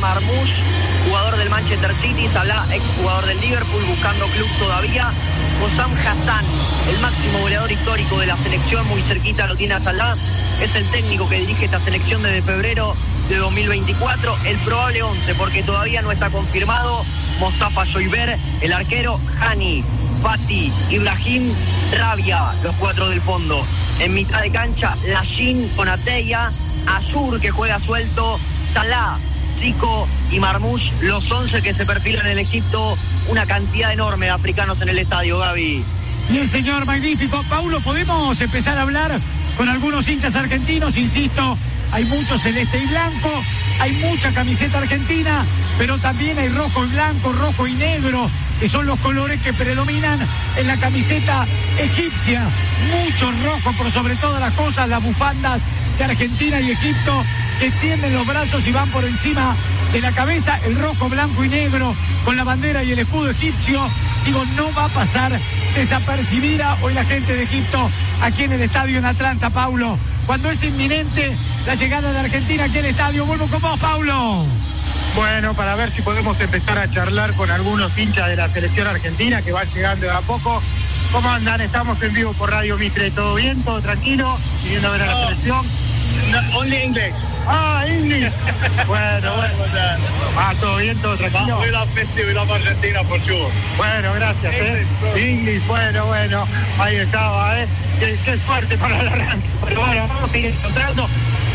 Marmoush, jugador del Manchester City, Salah, exjugador del Liverpool, buscando club todavía. Hossam Hassan, el máximo goleador histórico de la selección, muy cerquita lo tiene a Salah. Es el técnico que dirige esta selección desde febrero de 2024. El probable 11, porque todavía no está confirmado: Mostafa Joyber, el arquero, Hani, Fati, Ibrahim, Rabia, los 4 del fondo. En mitad de cancha, Lashin con Ateya, Azur, que juega suelto, Salah, Zico y Marmoush, los 11 que se perfilan en Egipto. Una cantidad enorme de africanos en el estadio, Gaby. Bien, señor, magnífico. Paulo, ¿podemos empezar a hablar con algunos hinchas argentinos? Insisto, hay mucho celeste y blanco, hay mucha camiseta argentina, pero también hay rojo y blanco, rojo y negro, que son los colores que predominan en la camiseta egipcia. Mucho rojo por sobre todas las cosas, las bufandas de Argentina y Egipto que extienden los brazos y van por encima de la cabeza, el rojo, blanco y negro con la bandera y el escudo egipcio. Digo, no va a pasar desapercibida hoy la gente de Egipto aquí en el estadio en Atlanta, Paulo, cuando es inminente la llegada de Argentina aquí al estadio. Vuelvo con vos, Paulo. Bueno, para ver si podemos empezar a charlar con algunos hinchas de la selección argentina que van llegando de a poco. ¿Cómo andan? Estamos en vivo por Radio Mitre. ¿Todo bien? ¿Todo tranquilo? ¿Viniendo a ver a la selección? No, only English. Ah, English. Bueno. Todo bien, todo tranquilo. We love Messi, we love Argentina for sure. Bueno, gracias, English, bueno. Ahí estaba, Qué suerte para el arranque. Pero bueno, vamos a ir encontrando.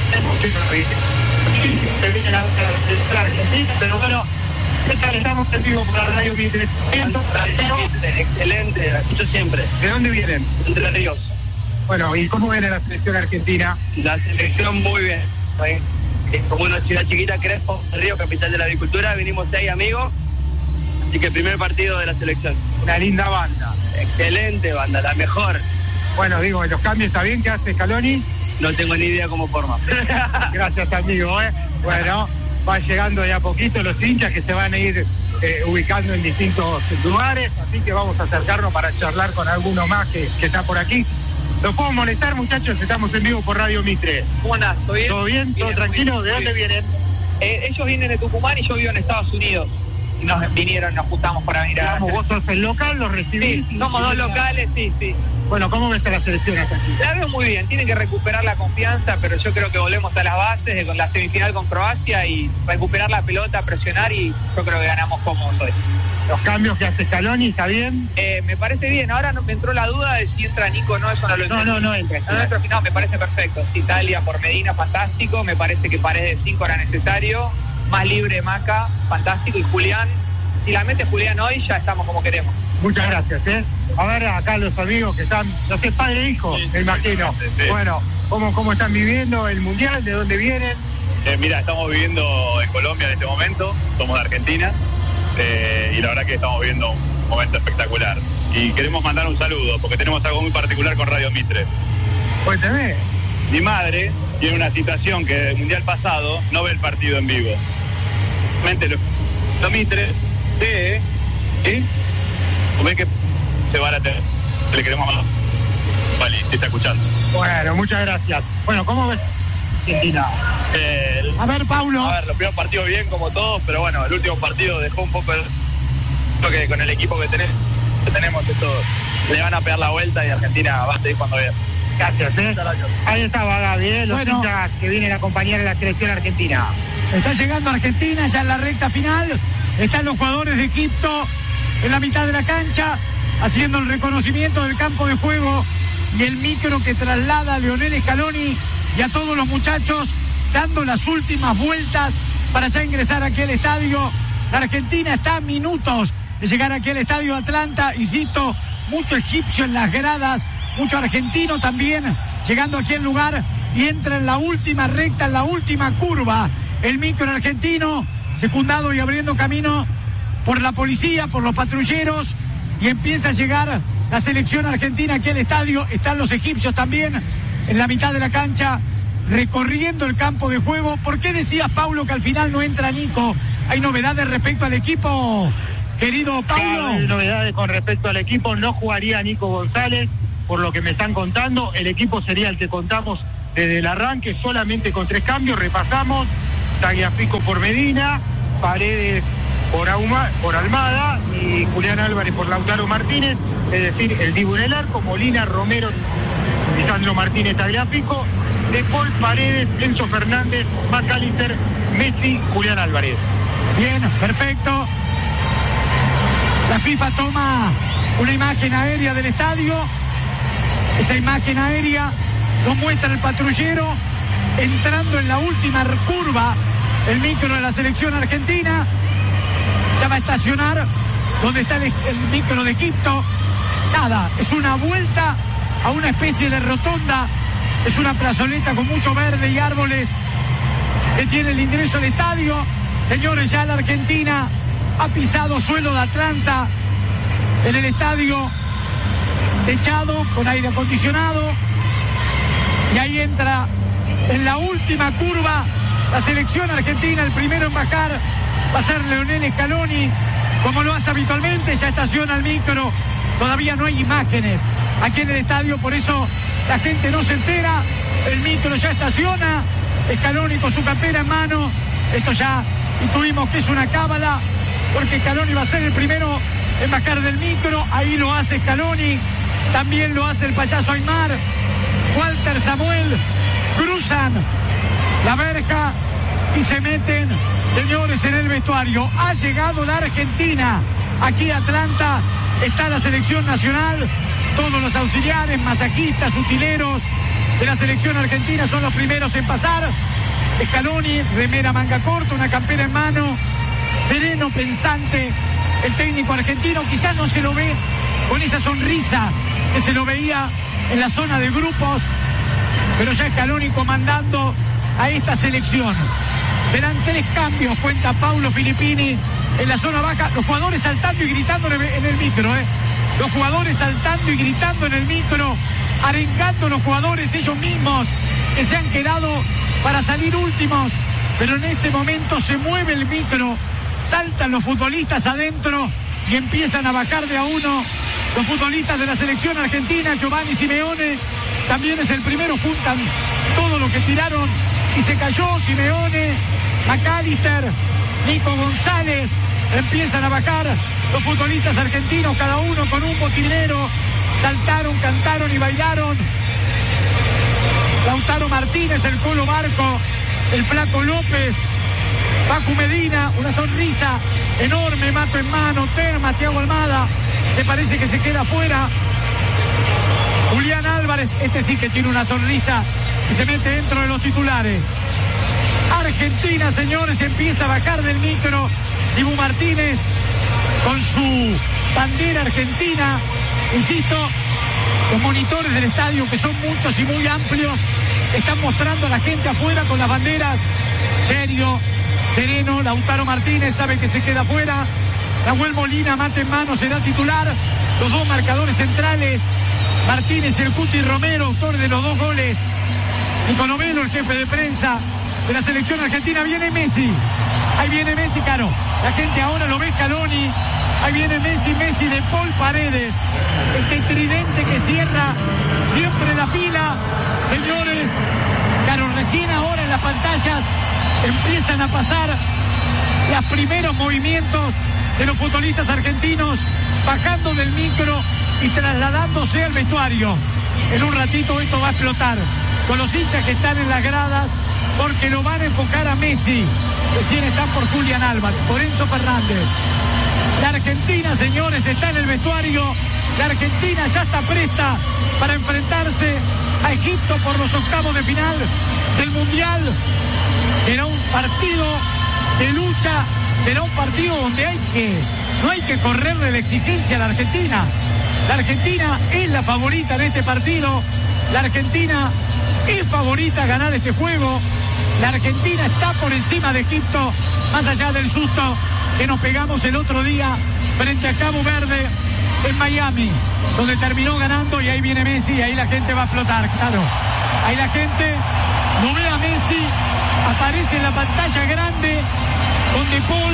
Se viene la Argentina, pero bueno, ¿qué tal? Estamos en vivo por la Radio Mitre. Excelente, la escucho siempre. ¿De dónde vienen? Entre Ríos. Bueno, ¿y cómo viene la selección argentina? La selección muy bien. Es como una ciudad chiquita, Crespo, Río, capital de la agricultura. Vinimos 6 amigos, así que el primer partido de la selección. Una linda banda. Excelente banda, la mejor. Bueno, digo, ¿los cambios está bien? ¿Qué hace Scaloni? No tengo ni idea cómo forma. Gracias, amigo, Bueno, van llegando de a poquito los hinchas que se van a ir ubicando en distintos lugares, así que vamos a acercarnos para charlar con alguno más que está por aquí. ¿Los puedo molestar, muchachos? Estamos en vivo por Radio Mitre. ¿Cómo andás? ¿Todo bien? ¿Todo bien? ¿Todo tranquilo? ¿De dónde vienen? Ellos vienen de Tucumán y yo vivo en Estados Unidos. Y nos juntamos para venir a... ¿Vos sos el local? ¿Los recibís? Sí, somos 2 locales, sí. Bueno, ¿cómo ves a la selección hasta aquí? La veo muy bien, tienen que recuperar la confianza, pero yo creo que volvemos a las bases con la semifinal con Croacia y recuperar la pelota, presionar, y yo creo que ganamos cómodos hoy. ¿Los cambios que hace Scaloni, está bien? Me parece bien. Ahora me entró la duda de si entra Nico o no, eso no lo entiendo. No entra. No, me parece perfecto. Italia por Medina, fantástico. Me parece que Paredes de 5 era necesario. Más libre Maca, fantástico. Y Julián, si la mete Julián hoy, ya estamos como queremos. Muchas gracias, A ver, acá los amigos que están, no sé, padre e hijo, sí, me imagino. Sí. Bueno, ¿cómo están viviendo el Mundial? ¿De dónde vienen? Mira, estamos viviendo en Colombia en este momento, somos de Argentina, y la verdad que estamos viviendo un momento espectacular. Y queremos mandar un saludo, porque tenemos algo muy particular con Radio Mitre. Cuéntame. Mi madre tiene una situación que el Mundial pasado no ve el partido en vivo. Lo Mitre, ¿sí? Ven que se va a la tele, le queremos más. Vale, te está escuchando. Bueno, muchas gracias. Bueno, ¿cómo ves Argentina? A ver, Paulo. Los primeros partidos bien como todos, pero bueno, el último partido dejó un poco que con el equipo que tenemos esto, le van a pegar la vuelta y Argentina va a seguir cuando vea. Gracias, Ahí estaba Gaby, los hinchas que vienen a acompañar a la selección argentina. Está llegando Argentina ya en la recta final. Están los jugadores de Egipto en la mitad de la cancha, haciendo el reconocimiento del campo de juego y el micro que traslada a Lionel Scaloni y a todos los muchachos, dando las últimas vueltas para ya ingresar aquí al estadio. La Argentina está a minutos de llegar aquí al estadio Atlanta. Insisto, mucho egipcio en las gradas, mucho argentino también llegando aquí al lugar, y entra en la última recta, en la última curva, el micro argentino, secundado y abriendo camino por la policía, por los patrulleros, y empieza a llegar la selección argentina aquí al estadio. Están los egipcios también en la mitad de la cancha, recorriendo el campo de juego. ¿Por qué decías, Paulo, que al final no entra Nico? ¿Hay novedades respecto al equipo, querido Paulo? Claro, hay novedades con respecto al equipo. No jugaría Nico González, por lo que me están contando. El equipo sería el que contamos desde el arranque, solamente con 3 cambios. Repasamos: Tagliafico por Medina, Paredes por Almada y Julián Álvarez por Lautaro Martínez, es decir, el Dibu en el arco, Molina, Romero, Lisandro Martínez, Tagliafico, De Paul, Paredes, Enzo Fernández, McAllister, Messi, Julián Álvarez. Bien, perfecto. La FIFA toma una imagen aérea del estadio. Esa imagen aérea nos muestra el patrullero entrando en la última curva, el micro de la selección argentina. Ya va a estacionar donde está el micro de Egipto. Nada, es una vuelta a una especie de rotonda. Es una plazoleta con mucho verde y árboles que tiene el ingreso al estadio. Señores, ya la Argentina ha pisado suelo de Atlanta en el estadio techado con aire acondicionado. Y ahí entra en la última curva la selección argentina. El primero en bajar va a ser Lionel Scaloni, como lo hace habitualmente. Ya estaciona el micro. Todavía no hay imágenes aquí en el estadio, por eso la gente no se entera. El micro ya estaciona. Scaloni con su campera en mano. Esto ya intuimos que es una cábala, porque Scaloni va a ser el primero en bajar del micro. Ahí lo hace Scaloni. También lo hace el payaso Aymar. Walter, Samuel cruzan la verja y se meten, señores, en el vestuario. Ha llegado la Argentina aquí a Atlanta. Está la selección nacional. Todos los auxiliares, masajistas, utileros de la selección argentina son los primeros en pasar. Scaloni, remera manga corta, una campera en mano, sereno, pensante. El técnico argentino quizás no se lo ve con esa sonrisa que se lo veía en la zona de grupos, pero ya Scaloni comandando a esta selección. Serán 3 cambios, cuenta Paulo Filippini en la zona baja. Los jugadores saltando y gritando en el micro, Los jugadores saltando y gritando en el micro, arengando a los jugadores ellos mismos que se han quedado para salir últimos. Pero en este momento se mueve el micro, saltan los futbolistas adentro y empiezan a bajar de a uno los futbolistas de la selección argentina. Giovanni Simeone también es el primero, juntan todo lo que tiraron y se cayó. Simeone, McAllister, Nico González, empiezan a bajar los futbolistas argentinos, cada uno con un botinero. Saltaron, cantaron y bailaron. Lautaro Martínez, el Colo Barco, el Flaco López, Facu Medina, una sonrisa enorme, mato en mano. Terma, Thiago Almada, me parece que se queda afuera. Julián Álvarez, este sí que tiene una sonrisa y se mete dentro de los titulares. Argentina, señores, empieza a bajar del micro. Dibu Martínez con su bandera argentina. Insisto, los monitores del estadio, que son muchos y muy amplios, están mostrando a la gente afuera con las banderas. Serio, sereno. Lautaro Martínez sabe que se queda afuera. Nahuel Molina, mate en mano, será titular. Los 2 marcadores centrales, Martínez, el Cuti Romero, autores de los 2 goles. Nicolò Melo, el jefe de prensa de la selección argentina. Viene Messi. Ahí viene Messi, Caro. La gente ahora lo ve Scaloni. Ahí viene Messi, De Paul, Paredes. Este tridente que cierra siempre la fila. Señores, Caro, recién ahora en las pantallas empiezan a pasar los primeros movimientos de los futbolistas argentinos bajando del micro y trasladándose al vestuario. En un ratito esto va a explotar con los hinchas que están en las gradas, porque lo van a enfocar a Messi. Recién están por Julián Álvarez, por Enzo Fernández. La Argentina, señores, está en el vestuario. La Argentina ya está presta para enfrentarse a Egipto por los octavos de final del Mundial. Será un partido de lucha, será un partido donde no hay que correrle la exigencia a la Argentina. La Argentina es la favorita en este partido. La Argentina es favorita a ganar este juego. La Argentina está por encima de Egipto, más allá del susto que nos pegamos el otro día frente a Cabo Verde en Miami, donde terminó ganando. Y ahí viene Messi y ahí la gente va a explotar, claro. Ahí la gente lo ve a Messi, aparece en la pantalla grande con De Paul,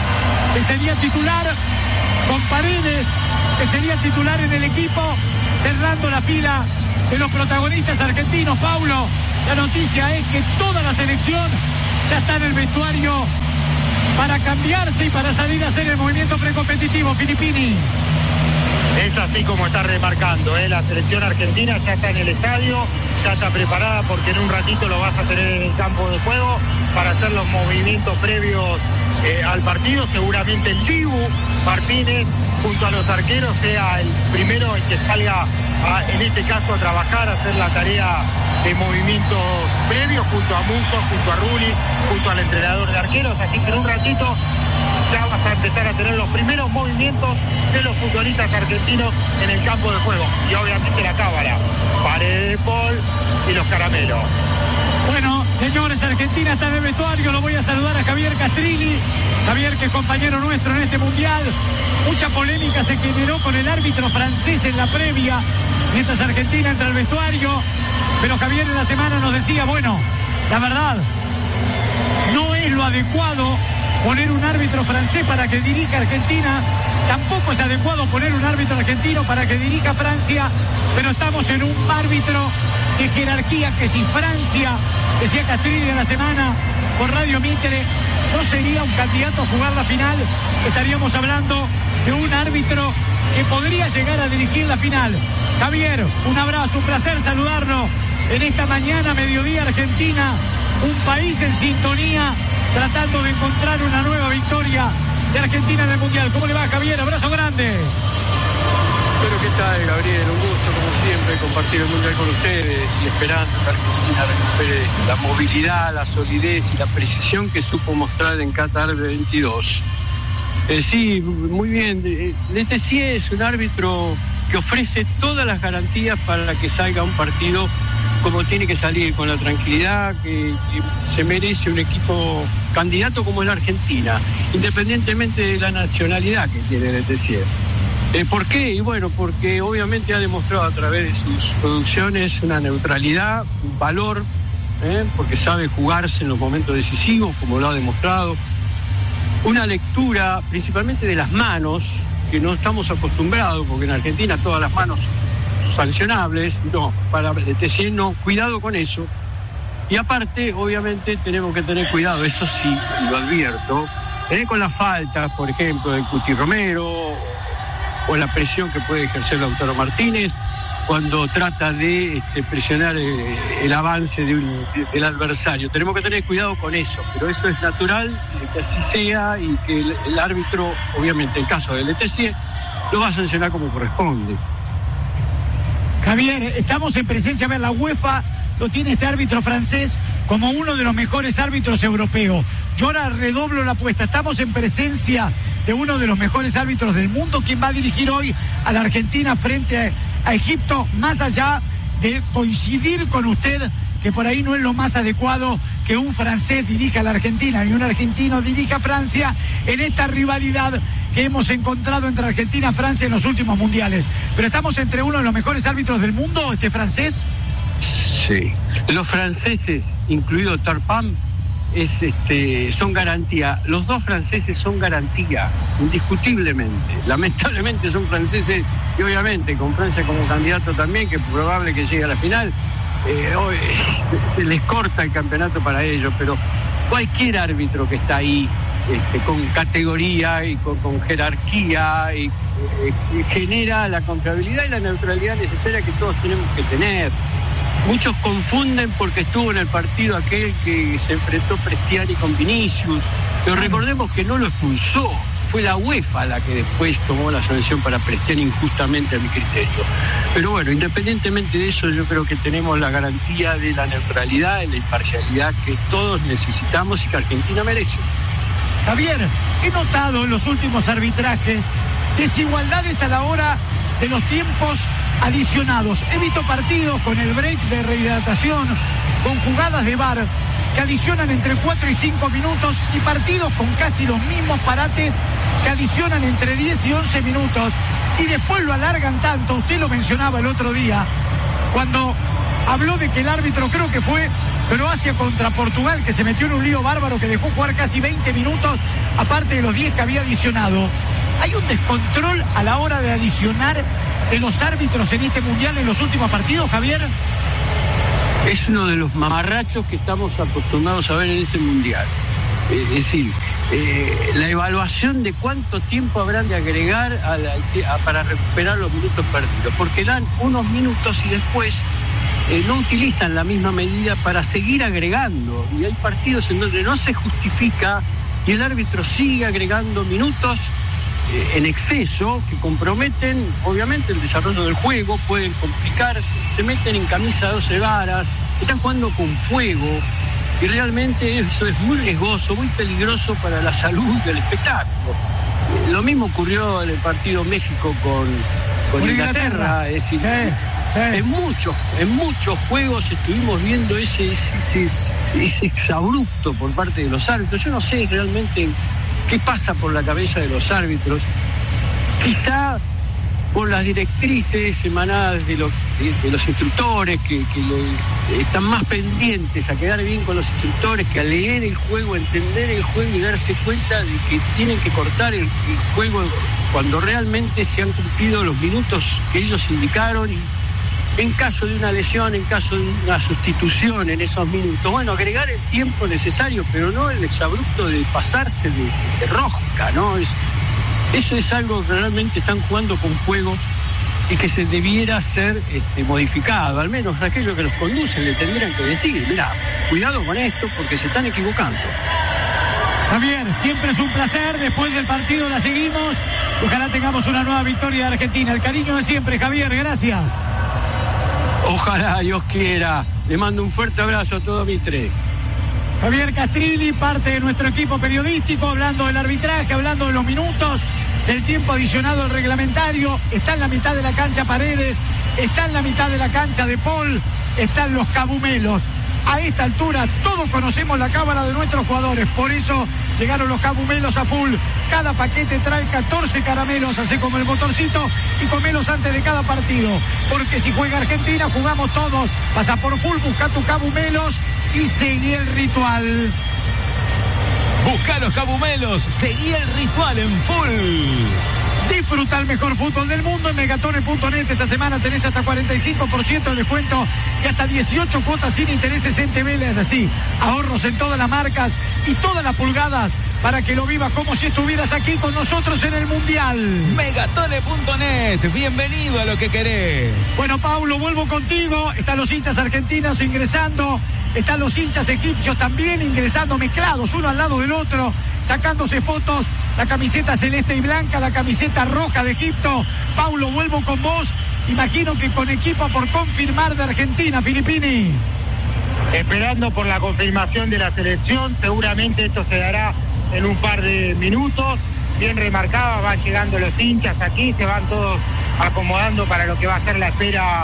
que sería titular, con Paredes, que sería titular en el equipo, cerrando la fila de los protagonistas argentinos. Paulo, la noticia es que toda la selección ya está en el vestuario para cambiarse y para salir a hacer el movimiento precompetitivo, Filippini. Es así como está remarcando, la selección argentina ya está en el estadio, ya está preparada porque en un ratito lo vas a tener en el campo de juego para hacer los movimientos previos al partido. Seguramente el Dibu Martínez junto a los arqueros sea el primero en que salga en este caso a trabajar, a hacer la tarea de movimientos previos junto a Musso, junto a Rulli, junto al entrenador de arqueros, así que en un ratito ya vas a empezar a tener los primeros movimientos de los futbolistas argentinos en el campo de juego. Y obviamente la cámara, Paredes, Paul y los caramelos. Bueno, señores, Argentina está en el vestuario. Lo voy a saludar a Javier Castrilli. Javier, que es compañero nuestro en este mundial. Mucha polémica se generó con el árbitro francés en la previa, mientras Argentina entra al vestuario. Pero Javier en la semana nos decía, bueno, la verdad, no es lo adecuado poner un árbitro francés para que dirija Argentina. Tampoco es adecuado poner un árbitro argentino para que dirija Francia, pero estamos en un árbitro de jerarquía que si Francia, decía Castrilli en la semana por Radio Mitre, no sería un candidato a jugar la final, estaríamos hablando de un árbitro que podría llegar a dirigir la final. Javier, un abrazo, un placer saludarlo en esta mañana, mediodía Argentina, un país en sintonía, tratando de encontrar una nueva victoria de Argentina en el Mundial. ¿Cómo le va, Javier? Abrazo grande. Bueno, ¿qué tal, Gabriel? Un gusto, como siempre, compartir el Mundial con ustedes y esperando que Argentina recupere la movilidad, la solidez y la precisión que supo mostrar en Qatar 22. Sí, muy bien. Letizier es un árbitro que ofrece todas las garantías para que salga un partido como tiene que salir, con la tranquilidad que se merece un equipo candidato como es la Argentina, independientemente de la nacionalidad que tiene Letizier. ¿Por qué? Y bueno, porque obviamente ha demostrado a través de sus producciones una neutralidad, un valor, porque sabe jugarse en los momentos decisivos, como lo ha demostrado. Una lectura principalmente de las manos, que no estamos acostumbrados, porque en Argentina todas las manos son sancionables. No, para Letizier no, cuidado con eso. Y aparte, obviamente, tenemos que tener cuidado, eso sí, lo advierto, con las faltas, por ejemplo, de Cuti Romero, o la presión que puede ejercer Lautaro Martínez cuando trata de presionar el avance del adversario. Tenemos que tener cuidado con eso, pero esto es natural, que así sea, y que el árbitro, obviamente, en caso de Letizier, lo va a sancionar como corresponde. Javier, estamos en presencia, a ver, la UEFA lo tiene este árbitro francés como uno de los mejores árbitros europeos. Yo ahora redoblo la apuesta, estamos en presencia de uno de los mejores árbitros del mundo, quien va a dirigir hoy a la Argentina frente a Egipto, más allá de coincidir con usted que por ahí no es lo más adecuado que un francés dirija a la Argentina y un argentino dirija a Francia en esta rivalidad que hemos encontrado entre Argentina y Francia en los últimos mundiales. Pero estamos entre uno de los mejores árbitros del mundo, este francés. Sí, los franceses, incluido Tarpam, son garantía. Los dos franceses son garantía, indiscutiblemente. Lamentablemente son franceses y obviamente con Francia como candidato también, que es probable que llegue a la final, hoy se les corta el campeonato para ellos, pero cualquier árbitro que está ahí con categoría y con jerarquía y genera la confiabilidad y la neutralidad necesaria que todos tenemos que tener. Muchos confunden porque estuvo en el partido aquel que se enfrentó Prestiani con Vinicius, pero recordemos que no lo expulsó, fue la UEFA la que después tomó la sanción para Prestiani injustamente a mi criterio. Pero bueno, independientemente de eso, yo creo que tenemos la garantía de la neutralidad y la imparcialidad que todos necesitamos y que Argentina merece. Javier, he notado en los últimos arbitrajes desigualdades a la hora de los tiempos adicionados. He visto partidos con el break de rehidratación, con jugadas de VAR que adicionan entre 4 y 5 minutos y partidos con casi los mismos parates que adicionan entre 10 y 11 minutos y después lo alargan tanto. Usted lo mencionaba el otro día cuando habló de que el árbitro, creo que fue Croacia contra Portugal, que se metió en un lío bárbaro que dejó jugar casi 20 minutos aparte de los 10 que había adicionado. ¿Hay un descontrol a la hora de adicionar de los árbitros en este mundial en los últimos partidos, Javier? Es uno de los mamarrachos que estamos acostumbrados a ver en este mundial. Es decir, la evaluación de cuánto tiempo habrán de agregar para recuperar los minutos perdidos, porque dan unos minutos y después no utilizan la misma medida para seguir agregando, y hay partidos en donde no se justifica y el árbitro sigue agregando minutos en exceso que comprometen obviamente el desarrollo del juego, pueden complicarse, se meten en camisa de 12 varas, están jugando con fuego. Y realmente eso es muy riesgoso, muy peligroso para la salud del espectáculo. Lo mismo ocurrió en el partido México con Inglaterra. Es decir, en muchos juegos estuvimos viendo ese exabrupto por parte de los árbitros. Yo no sé realmente qué pasa por la cabeza de los árbitros. Quizá por las directrices emanadas de los instructores que están más pendientes a quedar bien con los instructores que a leer el juego, entender el juego y darse cuenta de que tienen que cortar el juego cuando realmente se han cumplido los minutos que ellos indicaron, y en caso de una lesión, en caso de una sustitución en esos minutos, bueno, agregar el tiempo necesario, pero no el exabrupto de pasarse de rosca, ¿no? Eso es algo que realmente están jugando con fuego y que se debiera ser modificado. Al menos aquellos que los conducen le tendrían que decir, mira, cuidado con esto porque se están equivocando. Javier, siempre es un placer. Después del partido la seguimos. Ojalá tengamos una nueva victoria de Argentina. El cariño de siempre, Javier, gracias. Ojalá Dios quiera. Le mando un fuerte abrazo a todos mis tres. Javier Castrilli, parte de nuestro equipo periodístico, hablando del arbitraje, hablando de los minutos, del tiempo adicionado al reglamentario. Está en la mitad de la cancha Paredes, está en la mitad de la cancha De Paul, están los cabumelos. A esta altura todos conocemos la cámara de nuestros jugadores, por eso llegaron los cabumelos a full. Cada paquete trae 14 caramelos, así como el motorcito, y comelos antes de cada partido, porque si juega Argentina jugamos todos. Pasa por full, busca tu cabumelos y seguí el ritual. Busca los cabumelos, seguí el ritual en full. Disfruta el mejor fútbol del mundo en Megatones.net. Esta semana tenés hasta 45% de descuento y hasta 18 cuotas sin intereses en TV. Es así, ahorros en todas las marcas y todas las pulgadas para que lo vivas como si estuvieras aquí con nosotros en el Mundial. Megatones.net, bienvenido a lo que querés. Bueno, Paulo, vuelvo contigo. Están los hinchas argentinos ingresando, están los hinchas egipcios también ingresando, mezclados uno al lado del otro, sacándose fotos. La camiseta celeste y blanca, la camiseta roja de Egipto. Paulo, vuelvo con vos. Imagino que con equipo por confirmar de Argentina, Filippini. Esperando por la confirmación de la selección, seguramente esto se dará en un par de minutos. Bien remarcaba, van llegando los hinchas aquí, se van todos acomodando para lo que va a ser la espera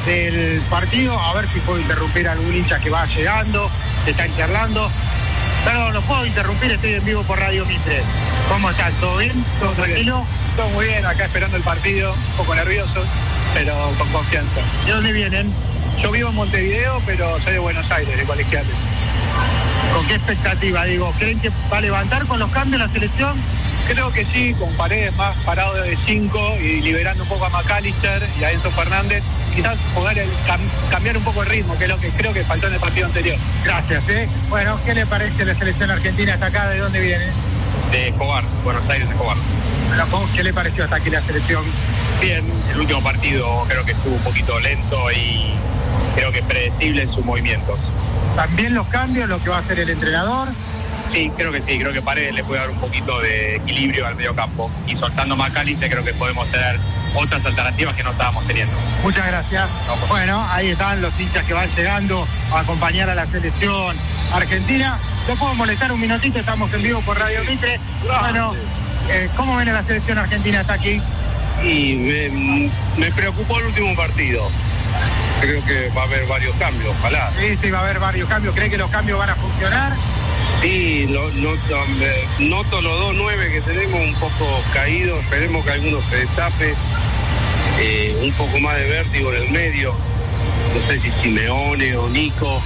del partido. A ver si puedo interrumpir a algún hincha que va llegando, se están charlando. Perdón, no puedo interrumpir, estoy en vivo por Radio Mitre. ¿Cómo están? ¿Todo bien? ¿Todo tranquilo? Todo muy bien, acá esperando el partido, un poco nervioso, pero con confianza. ¿De dónde vienen? Yo vivo en Montevideo, pero soy de Buenos Aires, de Colegiales. ¿Con qué expectativa? Digo, ¿creen que va a levantar con los cambios la selección? Creo que sí, con Paredes más parado de 5 y liberando un poco a McAllister y a Enzo Fernández. Quizás poder cambiar un poco el ritmo, que es lo que creo que faltó en el partido anterior. Gracias, Bueno, ¿qué le parece la selección argentina hasta acá? ¿De dónde viene? De Escobar, Buenos Aires, Escobar. ¿Qué le pareció hasta aquí la selección? Bien, el último partido creo que estuvo un poquito lento y creo que predecible en sus movimientos. ¿También los cambios, lo que va a hacer el entrenador? Sí, creo que Paredes le puede dar un poquito de equilibrio al mediocampo y soltando McAllister creo que podemos tener otras alternativas que no estábamos teniendo. Muchas gracias. Bueno, ahí están los hinchas que van llegando a acompañar a la selección argentina. ¿Lo puedo molestar un minutito? Estamos en vivo por Radio Mitre. Bueno, ¿cómo viene la selección argentina hasta aquí? Y me preocupó el último partido. Creo que va a haber varios cambios, ojalá. Sí, va a haber varios cambios. ¿Cree que los cambios van a funcionar? Sí, noto los 2 9 que tenemos un poco caídos. Esperemos que algunos se destape. Un poco más de vértigo en el medio. No sé si Simeone o Nico.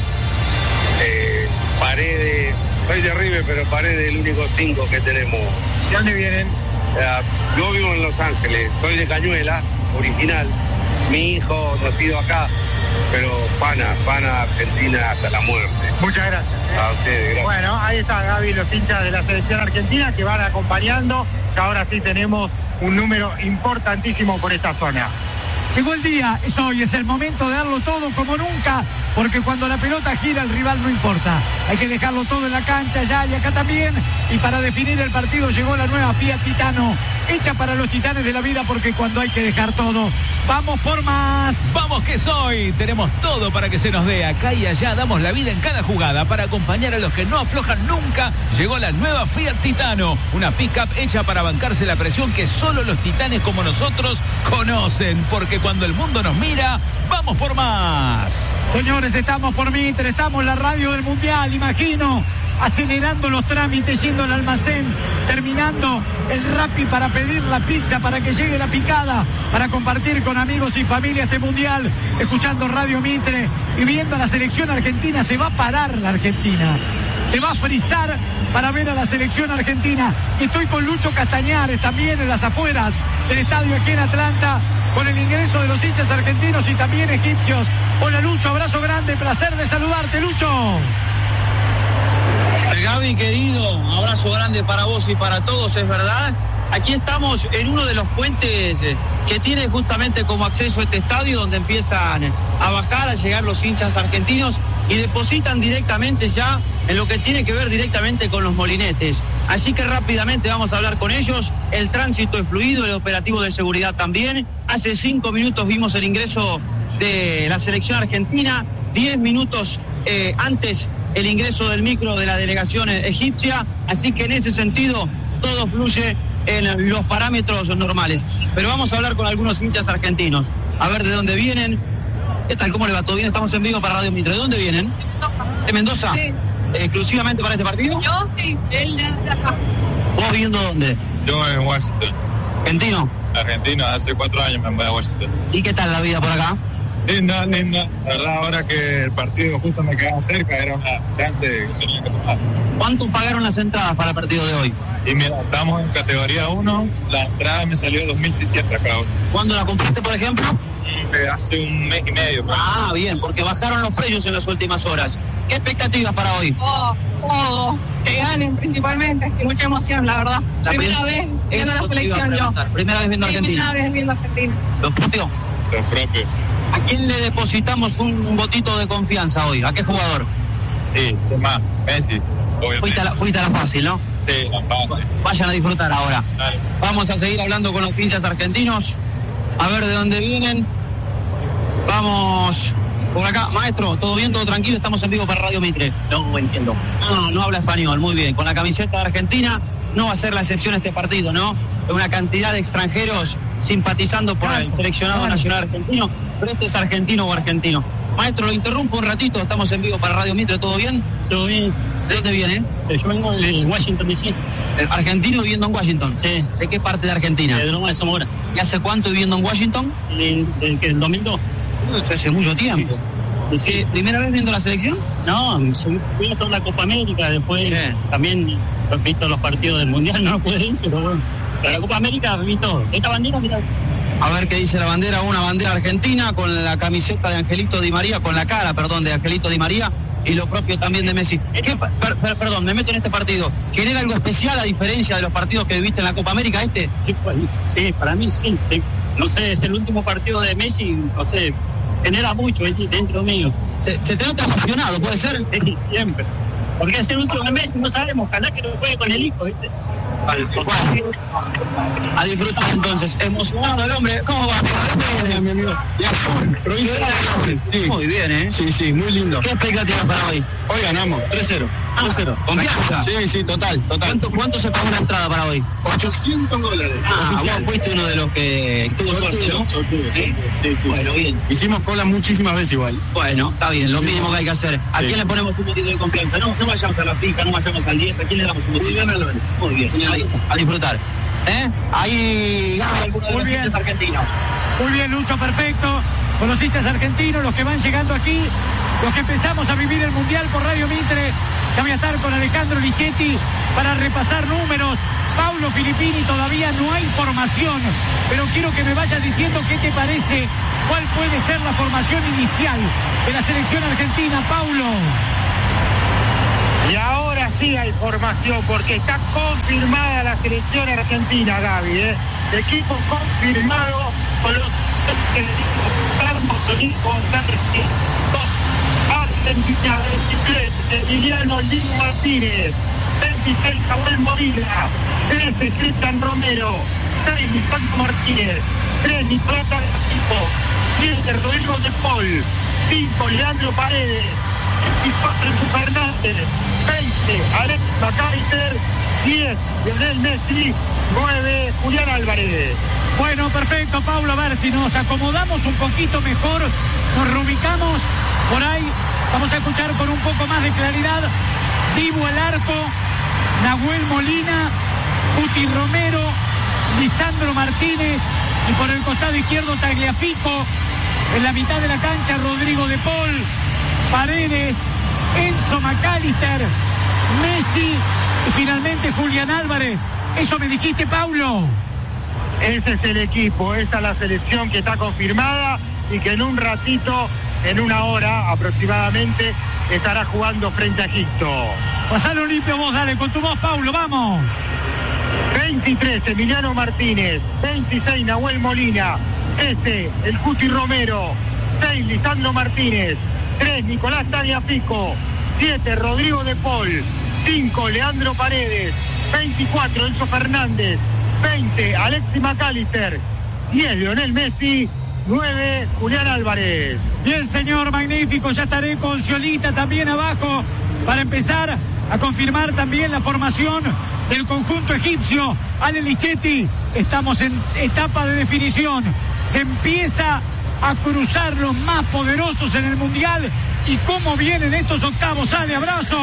Paredes. Soy de River, pero Paredes es el único 5 que tenemos. ¿De dónde vienen? Yo vivo en Los Ángeles. Soy de Cañuelas, original. Mi hijo nacido acá, pero pana Argentina hasta la muerte. Muchas gracias. A ustedes, gracias. Bueno, ahí está Gaby, los hinchas de la selección argentina que van acompañando, que ahora sí tenemos un número importantísimo por esta zona. Llegó el día, es hoy, es el momento de darlo todo como nunca, porque cuando la pelota gira el rival no importa. Hay que dejarlo todo en la cancha ya y acá también. Y para definir el partido llegó la nueva Fiat Titano, hecha para los titanes de la vida, porque cuando hay que dejar todo, vamos por más. Vamos que soy, tenemos todo para que se nos dé. Acá y allá damos la vida en cada jugada para acompañar a los que no aflojan nunca. Llegó la nueva Fiat Titano, una pick-up hecha para bancarse la presión que solo los titanes como nosotros conocen, porque cuando el mundo nos mira, vamos por más. Señores, estamos por Mitre, estamos en la radio del Mundial, imagino, acelerando los trámites, yendo al almacén, terminando el Rappi para pedir la pizza, para que llegue la picada, para compartir con amigos y familia este Mundial, escuchando Radio Mitre y viendo a la selección argentina. Se va a parar la Argentina, se va a frizar para ver a la selección argentina. Y estoy con Lucho Castañares también en las afueras del estadio aquí en Atlanta, con el ingreso de los hinchas argentinos y también egipcios. Hola Lucho, abrazo grande, placer de saludarte, Lucho. Gaby, querido, abrazo grande para vos y para todos, es verdad. Aquí estamos en uno de los puentes que tiene justamente como acceso a este estadio, donde empiezan a bajar, a llegar los hinchas argentinos y depositan directamente ya en lo que tiene que ver directamente con los molinetes. Así que rápidamente vamos a hablar con ellos. El tránsito es fluido, el operativo de seguridad también. Hace 5 minutos vimos el ingreso de la selección argentina, 10 minutos antes el ingreso del micro de la delegación egipcia, así que en ese sentido todo fluye en los parámetros normales. Pero vamos a hablar con algunos hinchas argentinos, a ver de dónde vienen. ¿Qué tal? ¿Cómo le va? ¿Todo bien? Estamos en vivo para Radio Mitre. ¿De dónde vienen? De Mendoza. ¿De Mendoza? Sí. ¿Exclusivamente para este partido? Yo sí, él de acá. ¿Vos viviendo dónde? Yo en Washington. ¿Argentino? Argentino, hace 4 años me mudé a Washington. ¿Y qué tal la vida por acá? Linda. La verdad, ahora que el partido justo me quedaba cerca, era una chance que tenía que tomar. ¿Cuánto pagaron las entradas para el partido de hoy? Y mira, estamos en categoría 1, la entrada me salió 2.600 acá. ¿Cuándo la compraste, por ejemplo? Hace un mes y medio. Pues. Ah, bien, porque bajaron los precios en las últimas horas. ¿Qué expectativas para hoy? Que ganen principalmente, y mucha emoción, la verdad. Primera vez viendo la selección yo. Primera vez viendo Argentina. Primera vez viendo Argentina. ¿Los propios? Los propios. ¿A quién le depositamos un votito de confianza hoy? ¿A qué jugador? Sí, más, Messi. Fuiste a la fácil, ¿no? Sí, la fácil. Vayan a disfrutar ahora. Dale. Vamos a seguir hablando con los hinchas argentinos, a ver de dónde vienen. Vamos por acá. Maestro, ¿todo bien? ¿Todo tranquilo? Estamos en vivo para Radio Mitre. No entiendo. No habla español, muy bien. Con la camiseta de Argentina no va a ser la excepción este partido, ¿no? Una cantidad de extranjeros simpatizando por el seleccionado nacional argentino. ¿Pero este es argentino o argentino? Maestro, lo interrumpo un ratito, estamos en vivo para Radio Mitre, ¿todo bien? Todo bien. ¿De dónde viene? Yo vengo de Washington, D.C. ¿Argentino viviendo en Washington? Sí. ¿De qué parte de Argentina? De Loma de Zamora. ¿Y hace cuánto viviendo en Washington? ¿El 2002? Hace mucho tiempo. Sí. ¿Primera vez viendo la selección? No, fui a toda la Copa América, después también he visto los partidos del Mundial, no pude ir, pero bueno. Pero la Copa América vi todo. Esta bandera, mira. A ver qué dice la bandera, una bandera argentina con la camiseta de Angelito Di María, con la cara, perdón, de Angelito Di María y lo propio también de Messi. Perdón, me meto en este partido. ¿Genera algo especial a diferencia de los partidos que viviste en la Copa América este? Sí, para mí sí. No sé, es el último partido de Messi, no sé, genera mucho dentro mío. ¿Se te nota emocionado, puede ser? Sí, siempre. Porque es el último de Messi, no sabemos, ojalá que lo juegue con el hijo, ¿viste? Vale, a disfrutar entonces. Emocionado el hombre. ¿Cómo va? Mi amigo. De azul, provincia de Norte. Sí. Muy bien, ¿eh? Sí, muy lindo. ¿Qué expectativas para hoy? Hoy ganamos, 3-0. 3-0. ¿Confianza? Sí, total. ¿Cuánto se pagó la entrada para hoy? $800. Vos fuiste uno de los que tuvo suerte, ¿no? Sí. Bueno, bien. Hicimos cola muchísimas veces igual. Bueno, está bien, lo mínimo que hay que hacer. ¿A quién le ponemos un poquito de confianza? No vayamos a la fija, no vayamos al 10. ¿A quién le damos un poquito? Muy bien, a disfrutar. Ahí gana alguno de los hinchas argentinos. Muy bien, Lucho, perfecto. Con los hinchas argentinos, los que van llegando aquí, los que empezamos a vivir el Mundial por Radio Mitre, Ya voy a estar con Alejandro Lichetti para repasar números. Paulo Filippini, todavía no hay formación, pero quiero que me vayas diciendo qué te parece, cuál puede ser la formación inicial de la selección argentina, Paulo. Y ahora sí hay formación, porque está confirmada la selección argentina, Gaby, Equipo confirmado con los Argentina 23, Emiliano Lino Martínez, 26, Nahuel Molina, 13, Cristian Romero, 6, Lisandro Martínez, 3, Nicolás Tagliafico, 7, Rodrigo de Paul, 5, Leandro Paredes, 24, Enzo Fernández, 20, Alex McAllister, 10, Lionel Messi, 9, Julián Álvarez. Bueno, perfecto, Paulo, a ver si nos acomodamos un poquito mejor, nos reubicamos por ahí, vamos a escuchar con un poco más de claridad. Dibu al arco, Nahuel Molina, Cuti Romero, Lisandro Martínez y por el costado izquierdo Tagliafico, en la mitad de la cancha Rodrigo de Paul, Paredes, Enzo McAllister, Messi y finalmente Julián Álvarez. ¿Eso me dijiste, Paulo? Ese es el equipo, esa es la selección que está confirmada y que en un ratito, en una hora aproximadamente, estará jugando frente a Egipto. Pasalo limpio vos, dale, con tu voz, Paulo, vamos. 23, Emiliano Martínez, 26, Nahuel Molina, 13, el Cuti Romero, 6, Lisandro Martínez, 3, Nicolás Tagliafico, 7, Rodrigo de Paul, 5, Leandro Paredes, 24, Enzo Fernández, 20, Alexis McAllister, 10, Lionel Messi, 9, Julián Álvarez. Bien, señor, magnífico, ya estaré con Ciolita también abajo para empezar a confirmar también la formación del conjunto egipcio. Ale Lichetti, estamos en etapa de definición, se empieza a cruzar los más poderosos en el Mundial. ¿Y cómo vienen estos octavos? Ale, abrazo.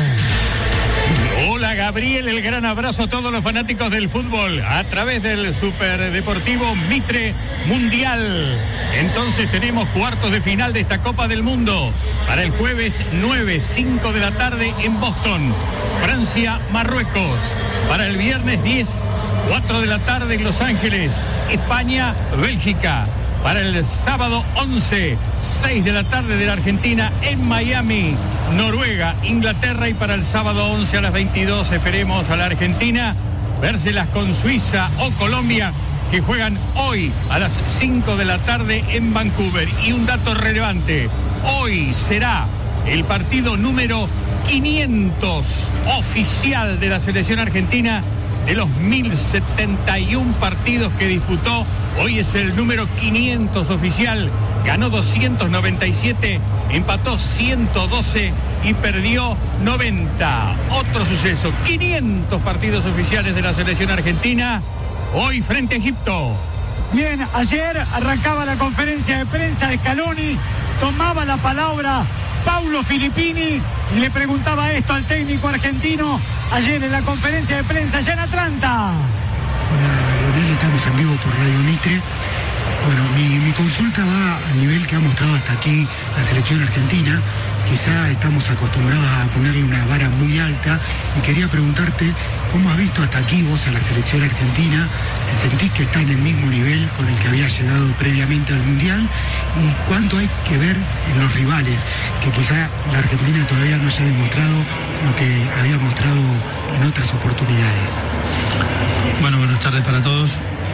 Hola Gabriel, el gran abrazo a todos los fanáticos del fútbol a través del Superdeportivo Mitre Mundial. Entonces tenemos cuartos de final de esta Copa del Mundo para el jueves 9, 5 de la tarde en Boston, Francia, Marruecos. Para el viernes 10, 4 de la tarde en Los Ángeles, España, Bélgica. Para el sábado 11, 6 de la tarde de la Argentina en Miami, Noruega, Inglaterra. Y para el sábado 11 a las 22 esperemos a la Argentina vérselas con Suiza o Colombia, que juegan hoy a las 5 de la tarde en Vancouver. Y un dato relevante, hoy será el partido número 500 oficial de la selección argentina de los 1071 partidos que disputó. Hoy es el número 500 oficial, ganó 297, empató 112 y perdió 90. Otro suceso, 500 partidos oficiales de la selección argentina, hoy frente a Egipto. Bien, ayer arrancaba la conferencia de prensa de Scaloni, tomaba la palabra Paulo Filippini y le preguntaba esto al técnico argentino ayer en la conferencia de prensa allá en Atlanta. Hola, Leonel, estamos en vivo por Radio Mitre. Bueno, mi consulta va al nivel que ha mostrado hasta aquí la selección argentina. Quizá estamos acostumbrados a ponerle una vara muy alta y quería preguntarte cómo has visto hasta aquí vos a la selección argentina, si sentís que está en el mismo nivel con el que había llegado previamente al Mundial y cuánto hay que ver en los rivales, que quizá la Argentina todavía no haya demostrado lo que había mostrado en otras oportunidades. Bueno, buenas tardes para todos.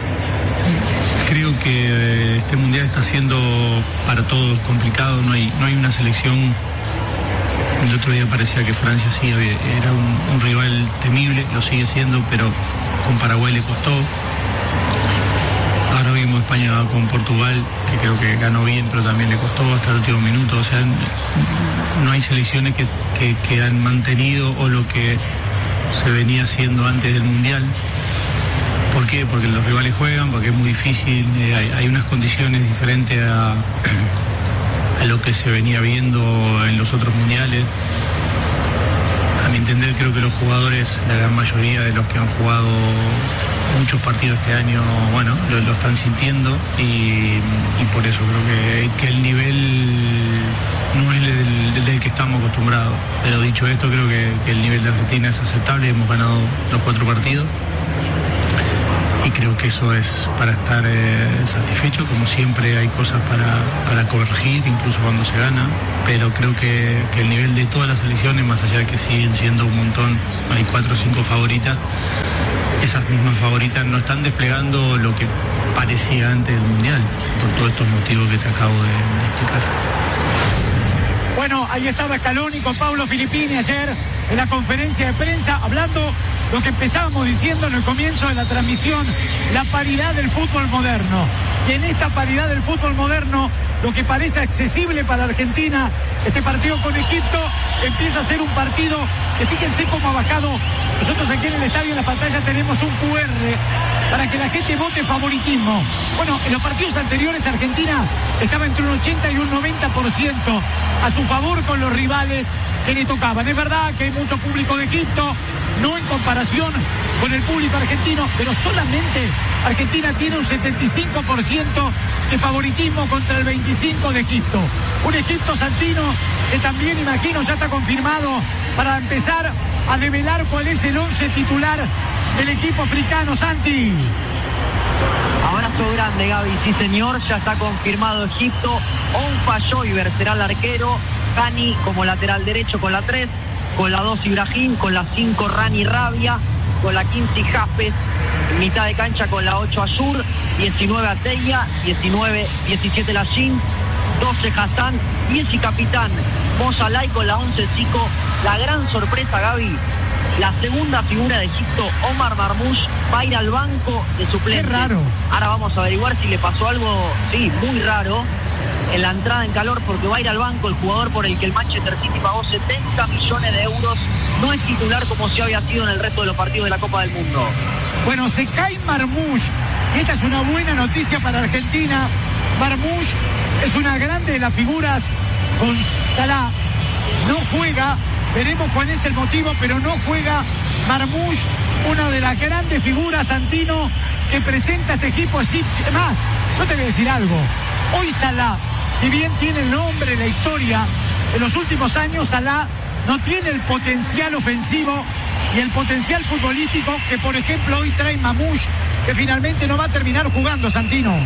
Creo que este Mundial está siendo para todos complicado, no hay una selección. El otro día parecía que Francia sí era un rival temible, lo sigue siendo, pero con Paraguay le costó. Ahora vimos España con Portugal, que creo que ganó bien, pero también le costó hasta el último minuto. O sea, no hay selecciones que han mantenido o lo que se venía haciendo antes del Mundial. ¿Por qué? Porque los rivales juegan, porque es muy difícil, hay unas condiciones diferentes a lo que se venía viendo en los otros mundiales. A mi entender creo que los jugadores, la gran mayoría de los que han jugado muchos partidos este año, bueno, lo están sintiendo y por eso creo que el nivel no es el del que estamos acostumbrados. Pero dicho esto, creo que el nivel de Argentina es aceptable, hemos ganado los 4 partidos y creo que eso es para estar satisfecho. Como siempre hay cosas para corregir, incluso cuando se gana, pero creo que el nivel de todas las selecciones, más allá de que siguen siendo un montón, hay 4 o 5 favoritas, esas mismas favoritas no están desplegando lo que parecía antes del Mundial, por todos estos motivos que te acabo de explicar. Bueno, ahí estaba Scaloni con Paulo Filippini ayer en la conferencia de prensa, hablando lo que empezábamos diciendo en el comienzo de la transmisión, la paridad del fútbol moderno. Y en esta paridad del fútbol moderno, lo que parece accesible para Argentina, este partido con Egipto, empieza a ser un partido que fíjense cómo ha bajado. Nosotros aquí en el estadio, en la pantalla, tenemos un QR para que la gente vote favoritismo. Bueno, en los partidos anteriores Argentina estaba entre un 80 y un 90% a su favor con los rivales que le tocaban. Es verdad que hay mucho público de Egipto, no en comparación con el público argentino, pero solamente Argentina tiene un 75% de favoritismo contra el 25% de Egipto. Un Egipto, Santino, que también imagino ya está confirmado para empezar a develar cuál es el 11 titular del equipo africano. Santi. Abrazo grande, Gaby. Sí, señor, ya está confirmado Egipto. Onfa Joyver será el arquero. Hani como lateral derecho con la 3, con la 2 Ibrahim, con la 5 Rani Rabia, con la 15 Jafes, mitad de cancha con la 8 Azur, 19 Ateya, 17 Lachin, 12 Hassan, 10 y capitán Mozalay con la 11 Zico. La gran sorpresa, Gaby, la segunda figura de Egipto, Omar Marmoush, va a ir al banco de suplentes. Qué raro. Ahora vamos a averiguar si le pasó algo, sí, muy raro, en la entrada en calor, porque va a ir al banco el jugador por el que el Manchester City pagó 70 millones de euros. No es titular como si había sido en el resto de los partidos de la Copa del Mundo. Bueno, se cae Marmoush y esta es una buena noticia para Argentina. Marmoush es una grande de las figuras con Salah. No juega, veremos cuál es el motivo, pero no juega Marmoush, una de las grandes figuras, Santino, que presenta este equipo. Así, además, yo te voy a decir algo. Hoy Salah, si bien tiene el nombre, la historia, en los últimos años Salah no tiene el potencial ofensivo y el potencial futbolístico que, por ejemplo, hoy trae Marmoush, que finalmente no va a terminar jugando, Santino.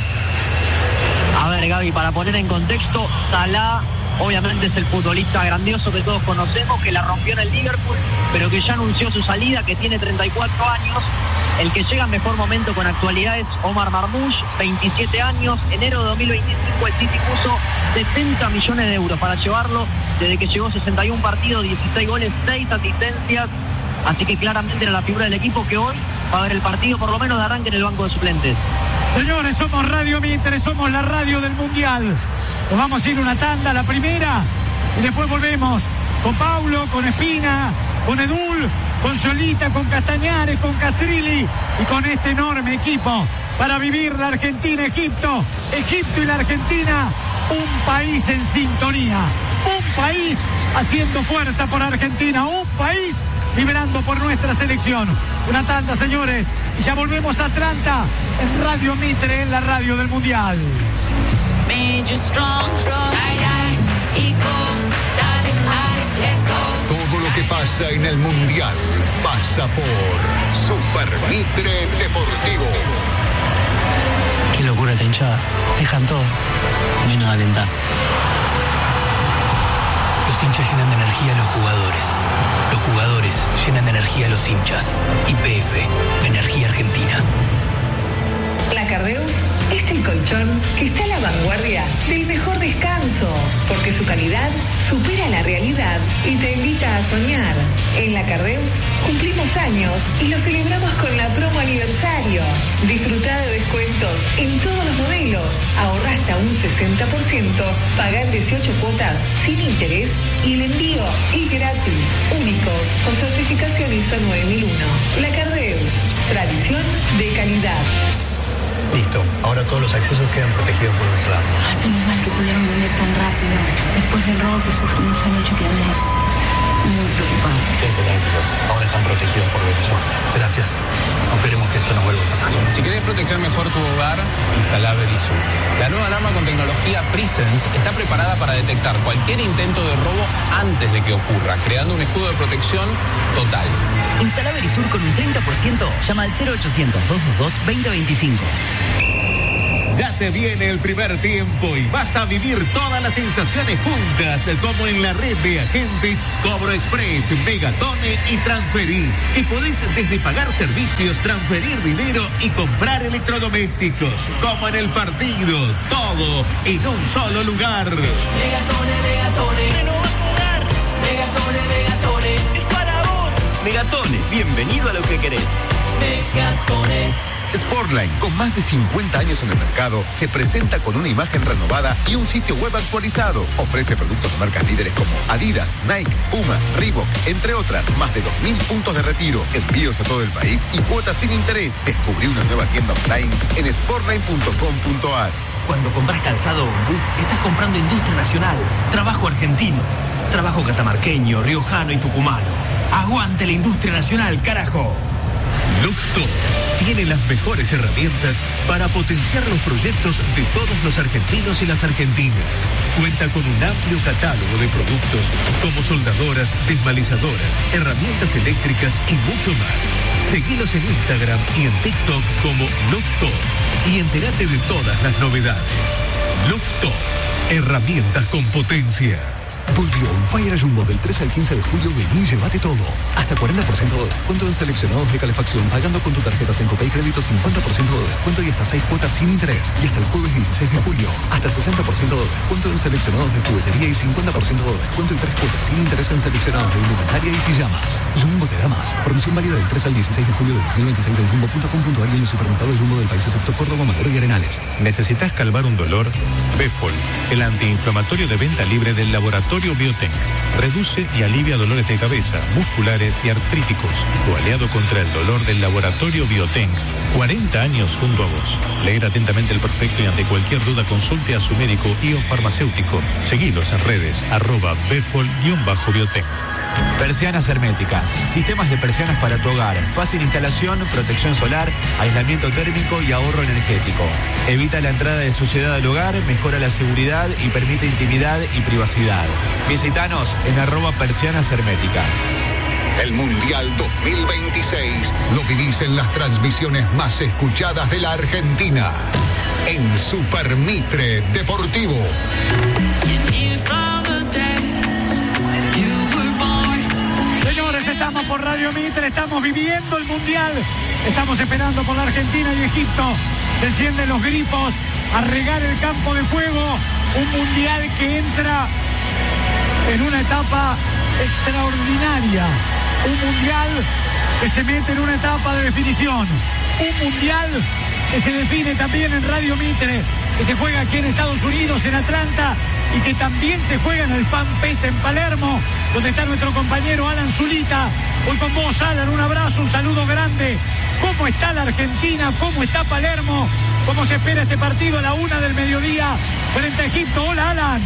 A ver, Gaby, para poner en contexto, Salah obviamente es el futbolista grandioso que todos conocemos, que la rompió en el Liverpool, pero que ya anunció su salida, que tiene 34 años. El que llega en mejor momento con actualidad es Omar Marmoush, 27 años. Enero de 2025 el City puso 70 millones de euros para llevarlo. Desde que llegó 61 partidos, 16 goles, 6 asistencias. Así que claramente era la figura del equipo que hoy va a ver el partido por lo menos de arranque en el banco de suplentes. Señores, somos Radio Mitre, somos la radio del Mundial. Nos vamos a ir una tanda, la primera, y después volvemos con Paulo, con Espina, con Edul, con Solita, con Castañares, con Castrilli y con este enorme equipo para vivir la Argentina-Egipto. Egipto y la Argentina, un país en sintonía, un país haciendo fuerza por Argentina, un país vibrando por nuestra selección. Una tanda, señores, y ya volvemos a Atlanta en Radio Mitre, en la radio del Mundial. Todo lo que pasa en el Mundial pasa por Super Mitre Deportivo. Qué locura esta hinchada. Dejan todo, menos alentar. Los hinchas llenan de energía a los jugadores. Los jugadores llenan de energía a los hinchas. YPF, Energía Argentina. La Cardeus es el colchón que está a la vanguardia del mejor descanso, porque su calidad supera la realidad y te invita a soñar. En La Cardeus cumplimos años y lo celebramos con la promo aniversario. Disfruta de descuentos en todos los modelos. Ahorra hasta un 60%, paga en 18 cuotas sin interés y el envío es gratis. Únicos con certificación ISO 9001. La Cardeus, tradición de calidad. Listo, ahora todos los accesos quedan protegidos por nuestro lado. Menos mal que pudieron venir tan rápido, después del robo que sufrimos anoche que además. muy preocupado. Quédense tranquilos, ahora están protegidos por Verisur. Gracias. No queremos que esto nos vuelva a pasar. Si querés proteger mejor tu hogar, instala Verisur. La nueva alarma con tecnología Presence está preparada para detectar cualquier intento de robo antes de que ocurra, creando un escudo de protección total. Instala Verisur con un 30%. Llama al 0800-222-2025. Ya se viene el primer tiempo y vas a vivir todas las sensaciones juntas, como en la red de agentes Cobro Express, Megatone y Transferir, que podés desde pagar servicios, transferir dinero y comprar electrodomésticos, como en el partido, todo en un solo lugar. Megatone, Megatone, no va a jugar. Megatone, Megatone, es para vos. Megatone, bienvenido a lo que querés. Megatone. Sportline, con más de 50 años en el mercado, se presenta con una imagen renovada y un sitio web actualizado. Ofrece productos de marcas líderes como Adidas, Nike, Puma, Reebok, entre otras. Más de 2.000 puntos de retiro, envíos a todo el país y cuotas sin interés. Descubrí una nueva tienda online en sportline.com.ar. Cuando compras calzado Ombú, estás comprando industria nacional, trabajo argentino, trabajo catamarqueño, riojano y tucumano. ¡Aguante la industria nacional, carajo! Luxto tiene las mejores herramientas para potenciar los proyectos de todos los argentinos y las argentinas. Cuenta con un amplio catálogo de productos como soldadoras, desmalizadoras, herramientas eléctricas y mucho más. Seguilos en Instagram y en TikTok como Luxto y entérate de todas las novedades. Luxto, herramientas con potencia. Volvió un Fire Jumbo del 3 al 15 de julio. Vení y llévate todo. Hasta 40% de descuento en seleccionados de calefacción. Pagando con tu tarjeta Sencope y crédito 50% de descuento y hasta 6 cuotas sin interés. Y hasta el jueves 16 de julio. Hasta 60% de descuento en seleccionados de juguetería y 50% de descuento y 3 cuotas sin interés en seleccionados de indumentaria y pijamas. Jumbo te da más. Promoción válida del 3 al 16 de julio de 2026 en jumbo.com.ar y en los supermercados Jumbo del país excepto Córdoba, Madero y Arenales. ¿Necesitas calmar un dolor? Befol, el antiinflamatorio de venta libre del laboratorio Biotech. Reduce y alivia dolores de cabeza, musculares y artríticos. Tu aliado contra el dolor del laboratorio Biotech. 40 años junto a vos. Leer atentamente el prospecto y ante cualquier duda consulte a su médico y o farmacéutico. Seguilos en redes @befol_biotech. Persianas herméticas, sistemas de persianas para tu hogar, fácil instalación, protección solar, aislamiento térmico y ahorro energético. Evita la entrada de suciedad al hogar, mejora la seguridad y permite intimidad y privacidad. Visítanos en @persianas herméticas. El Mundial 2026 lo vivís en las transmisiones más escuchadas de la Argentina. En Super Mitre Deportivo. Señores, estamos por Radio Mitre, estamos viviendo el Mundial. Estamos esperando por la Argentina y Egipto. Se encienden los grifos a regar el campo de juego. Un Mundial que entra en una etapa extraordinaria. Un Mundial que se mete en una etapa de definición. Un Mundial que se define también en Radio Mitre, que se juega aquí en Estados Unidos, en Atlanta, y que también se juega en el FanFest en Palermo, donde está nuestro compañero Alan Zulita. Hoy con vos, Alan, un abrazo, un saludo grande. ¿Cómo está la Argentina? ¿Cómo está Palermo? ¿Cómo se espera este partido a la 1 del mediodía frente a Egipto? Hola, Alan.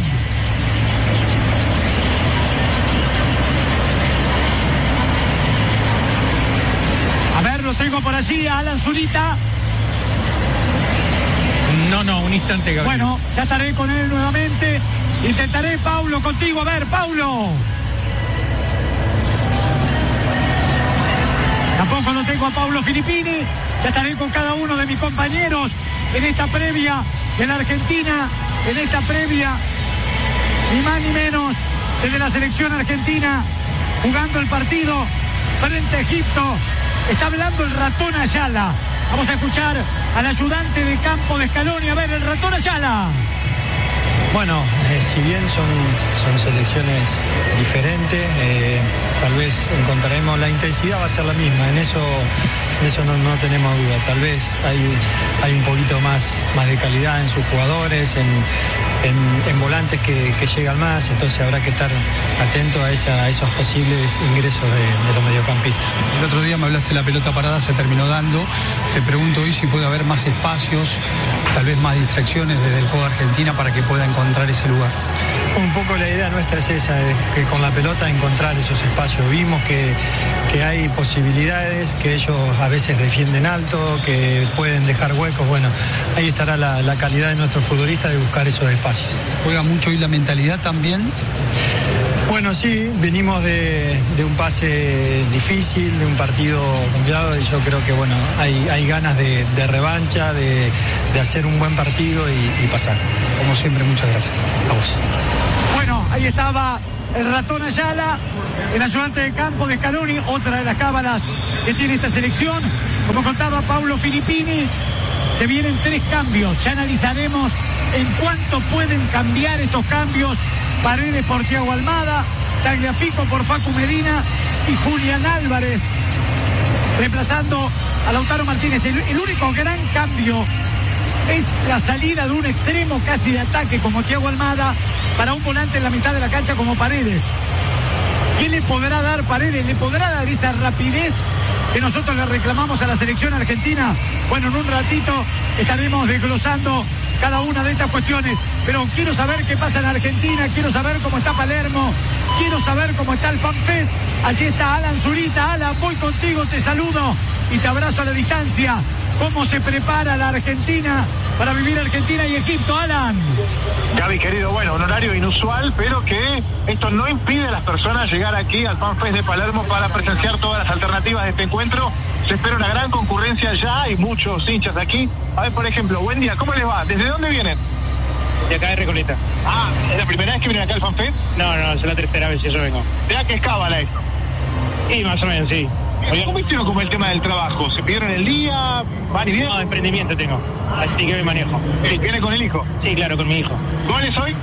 A ver, lo tengo por allí, a Alan Zulita. No, un instante, Gabriel. Bueno, ya estaré con él nuevamente. Intentaré, Paulo, contigo. A ver, Paulo. Tampoco lo tengo a Paulo Filippini. Ya estaré con cada uno de mis compañeros en esta previa de la Argentina, en esta previa, ni más ni menos, desde la selección argentina, jugando el partido frente a Egipto. Está hablando el ratón Ayala. Vamos a escuchar al ayudante de campo de Scaloni. A ver, el ratón Ayala. Bueno, si bien son selecciones diferentes, tal vez encontraremos la intensidad, va a ser la misma. En eso no tenemos duda. Tal vez hay un poquito más de calidad en sus jugadores, en volantes que llegan más, entonces habrá que estar atento a esos posibles ingresos de los mediocampistas. El otro día me hablaste de la pelota parada, se terminó dando. Te pregunto hoy si puede haber más espacios, tal vez más distracciones desde el juego de Argentina para que pueda encontrar ese lugar. Un poco la idea nuestra es esa, es que con la pelota encontrar esos espacios. Vimos que hay posibilidades, que ellos a veces defienden alto, que pueden dejar huecos. Bueno, ahí estará la calidad de nuestros futbolistas de buscar esos espacios. ¿Juega mucho hoy la mentalidad también? Bueno, sí, venimos de un pase difícil, de un partido complicado, y yo creo que bueno, hay ganas de revancha, de hacer un buen partido y pasar. Como siempre, muchas gracias. A vos. Bueno, ahí estaba el ratón Ayala, el ayudante de campo de Scaloni, otra de las cábalas que tiene esta selección. Como contaba Paulo Filippini, se vienen 3 cambios. Ya analizaremos en cuánto pueden cambiar estos cambios. Paredes por Thiago Almada, Tagliafico por Facu Medina y Julián Álvarez reemplazando a Lautaro Martínez. El único gran cambio es la salida de un extremo casi de ataque como Thiago Almada para un volante en la mitad de la cancha como Paredes. ¿Qué le podrá dar Paredes? ¿Le podrá dar esa rapidez que nosotros le reclamamos a la selección argentina? Bueno, en un ratito estaremos desglosando cada una de estas cuestiones, pero quiero saber qué pasa en Argentina, quiero saber cómo está Palermo, quiero saber cómo está el FanFest. Allí está Alan Zurita. Alan, voy contigo, te saludo y te abrazo a la distancia. ¿Cómo se prepara la Argentina para vivir Argentina y Egipto, Alan? Gaby, querido, bueno, un horario inusual, pero que esto no impide a las personas llegar aquí al FanFest de Palermo para presenciar todas las alternativas de este encuentro. Se espera una gran concurrencia ya, hay muchos hinchas aquí. A ver, por ejemplo, buen día, ¿cómo les va? ¿Desde dónde vienen? De acá de Recoleta. Ah, ¿es la primera vez que vienen acá al FanFest? No, es la tercera vez que yo vengo. ¿De a qué es cábala esto? Sí, más o menos, sí. ¿Cómo hicieron como el tema del trabajo? ¿Se pidieron el día? ¿Van y vienen? No, emprendimiento tengo, así que me manejo. Sí, ¿viene con el hijo? Sí, claro, con mi hijo. ¿Goles hoy?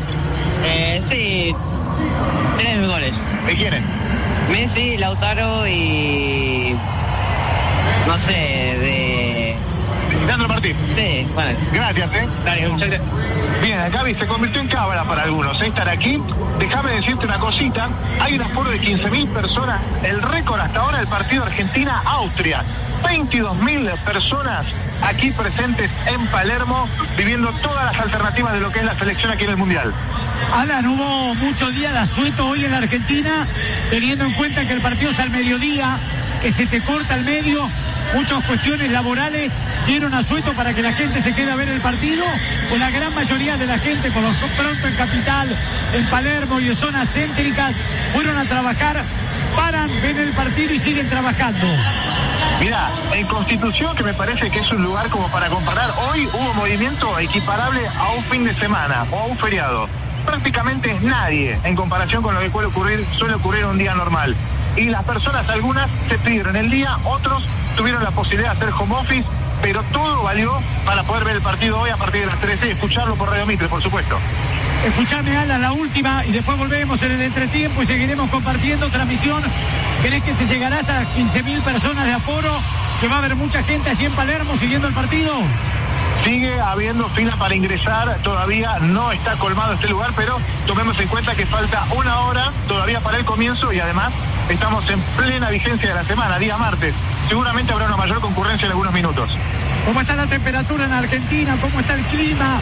Sí, 3 goles. ¿De quiénes? Messi, Lautaro y... no sé, de... Leandro Martín. Sí, bueno. Gracias, Dale, muchas gracias. Bien, Gaby, se convirtió en cábala para algunos, estar aquí. Déjame decirte una cosita, hay un aforo de 15.000 personas, el récord hasta ahora del partido Argentina-Austria. 22.000 personas aquí presentes en Palermo, viviendo todas las alternativas de lo que es la selección aquí en el Mundial. Alan, hubo muchos días de asueto hoy en la Argentina, teniendo en cuenta que el partido es al mediodía, que se te corta el medio, muchas cuestiones laborales dieron asueto para que la gente se quede a ver el partido, o la gran mayoría de la gente, por lo pronto en Capital, en Palermo y en zonas céntricas, fueron a trabajar, paran, ven el partido y siguen trabajando. Mirá, en Constitución, que me parece que es un lugar como para comparar, hoy hubo movimiento equiparable a un fin de semana o a un feriado. Prácticamente es nadie en comparación con lo que suele ocurrir un día normal. Y las personas, algunas se pidieron el día, otros tuvieron la posibilidad de hacer home office, pero todo valió para poder ver el partido hoy a partir de las 13 y escucharlo por Radio Mitre, por supuesto. Escuchame, Alan, la última, y después volvemos en el entretiempo y seguiremos compartiendo transmisión. ¿Crees que se llegará a esas 15.000 personas de aforo? ¿Que va a haber mucha gente allí en Palermo siguiendo el partido? Sigue habiendo fila para ingresar, todavía no está colmado este lugar, pero tomemos en cuenta que falta 1 hora todavía para el comienzo y además estamos en plena vigencia de la semana, día martes. Seguramente habrá una mayor concurrencia en algunos minutos. ¿Cómo está la temperatura en Argentina? ¿Cómo está el clima?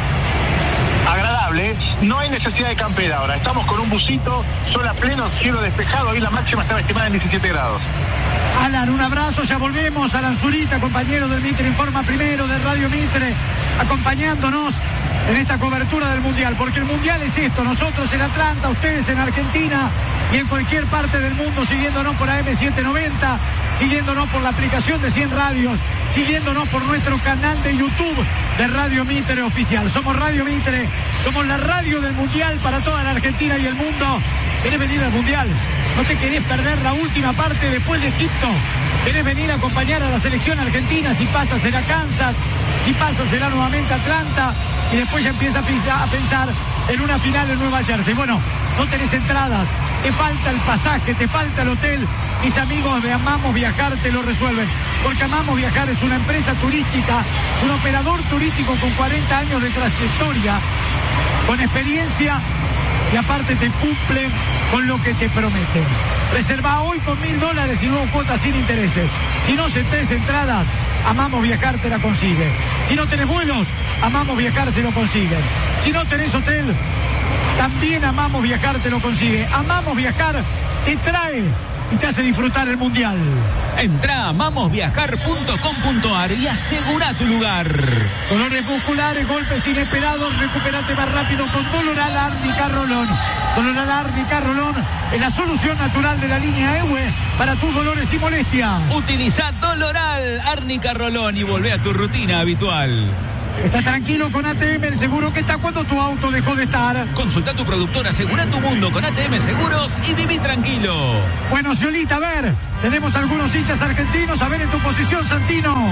Agradable, no hay necesidad de campera ahora, estamos con un busito, sol a pleno, cielo despejado, hoy la máxima estaba estimada en 17 grados. Alan, un abrazo, ya volvemos. Alan Zurita, compañero del Mitre Informa Primero de Radio Mitre, acompañándonos en esta cobertura del Mundial, porque el Mundial es esto, nosotros en Atlanta, ustedes en Argentina y en cualquier parte del mundo, siguiéndonos por AM790, siguiéndonos por la aplicación de 100 Radios, siguiéndonos por nuestro canal de YouTube de Radio Mitre Oficial. Somos Radio Mitre, somos la radio del Mundial para toda la Argentina y el mundo. ¿Querés venir al Mundial? ¿No te querés perder la última parte después de Egipto? ¿Querés venir a acompañar a la selección argentina? Si pasa será Kansas, si pasa será nuevamente Atlanta y después ya empieza a pensar en una final en Nueva Jersey. Bueno, no tenés entradas, te falta el pasaje, te falta el hotel, mis amigos de Amamos Viajar te lo resuelven, porque Amamos Viajar es una empresa turística, es un operador turístico con 40 años de trayectoria, con experiencia, y aparte te cumplen con lo que te prometen. Reserva hoy con $1.000 y nuevas cuotas sin intereses. Si no tenés entradas, Amamos Viajar te la consigue. Si no tenés vuelos, Amamos Viajar se lo consiguen. Si no tenés hotel, también Amamos Viajar te lo consigue. Amamos Viajar te trae y te hace disfrutar el Mundial. Entrá a amamosviajar.com.ar y asegura tu lugar. Dolores musculares, golpes inesperados, recupérate más rápido con Doloral Árnica Rolón. Doloral Árnica Rolón es la solución natural de la línea EWE para tus dolores y molestias. Utiliza Doloral Árnica Rolón y volvé a tu rutina habitual. Está tranquilo con ATM, el seguro que está cuando tu auto dejó de estar. Consulta a tu productor, asegura tu mundo con ATM Seguros y viví tranquilo. Bueno, Ciolita, a ver, tenemos algunos hinchas argentinos, a ver en tu posición, Santino.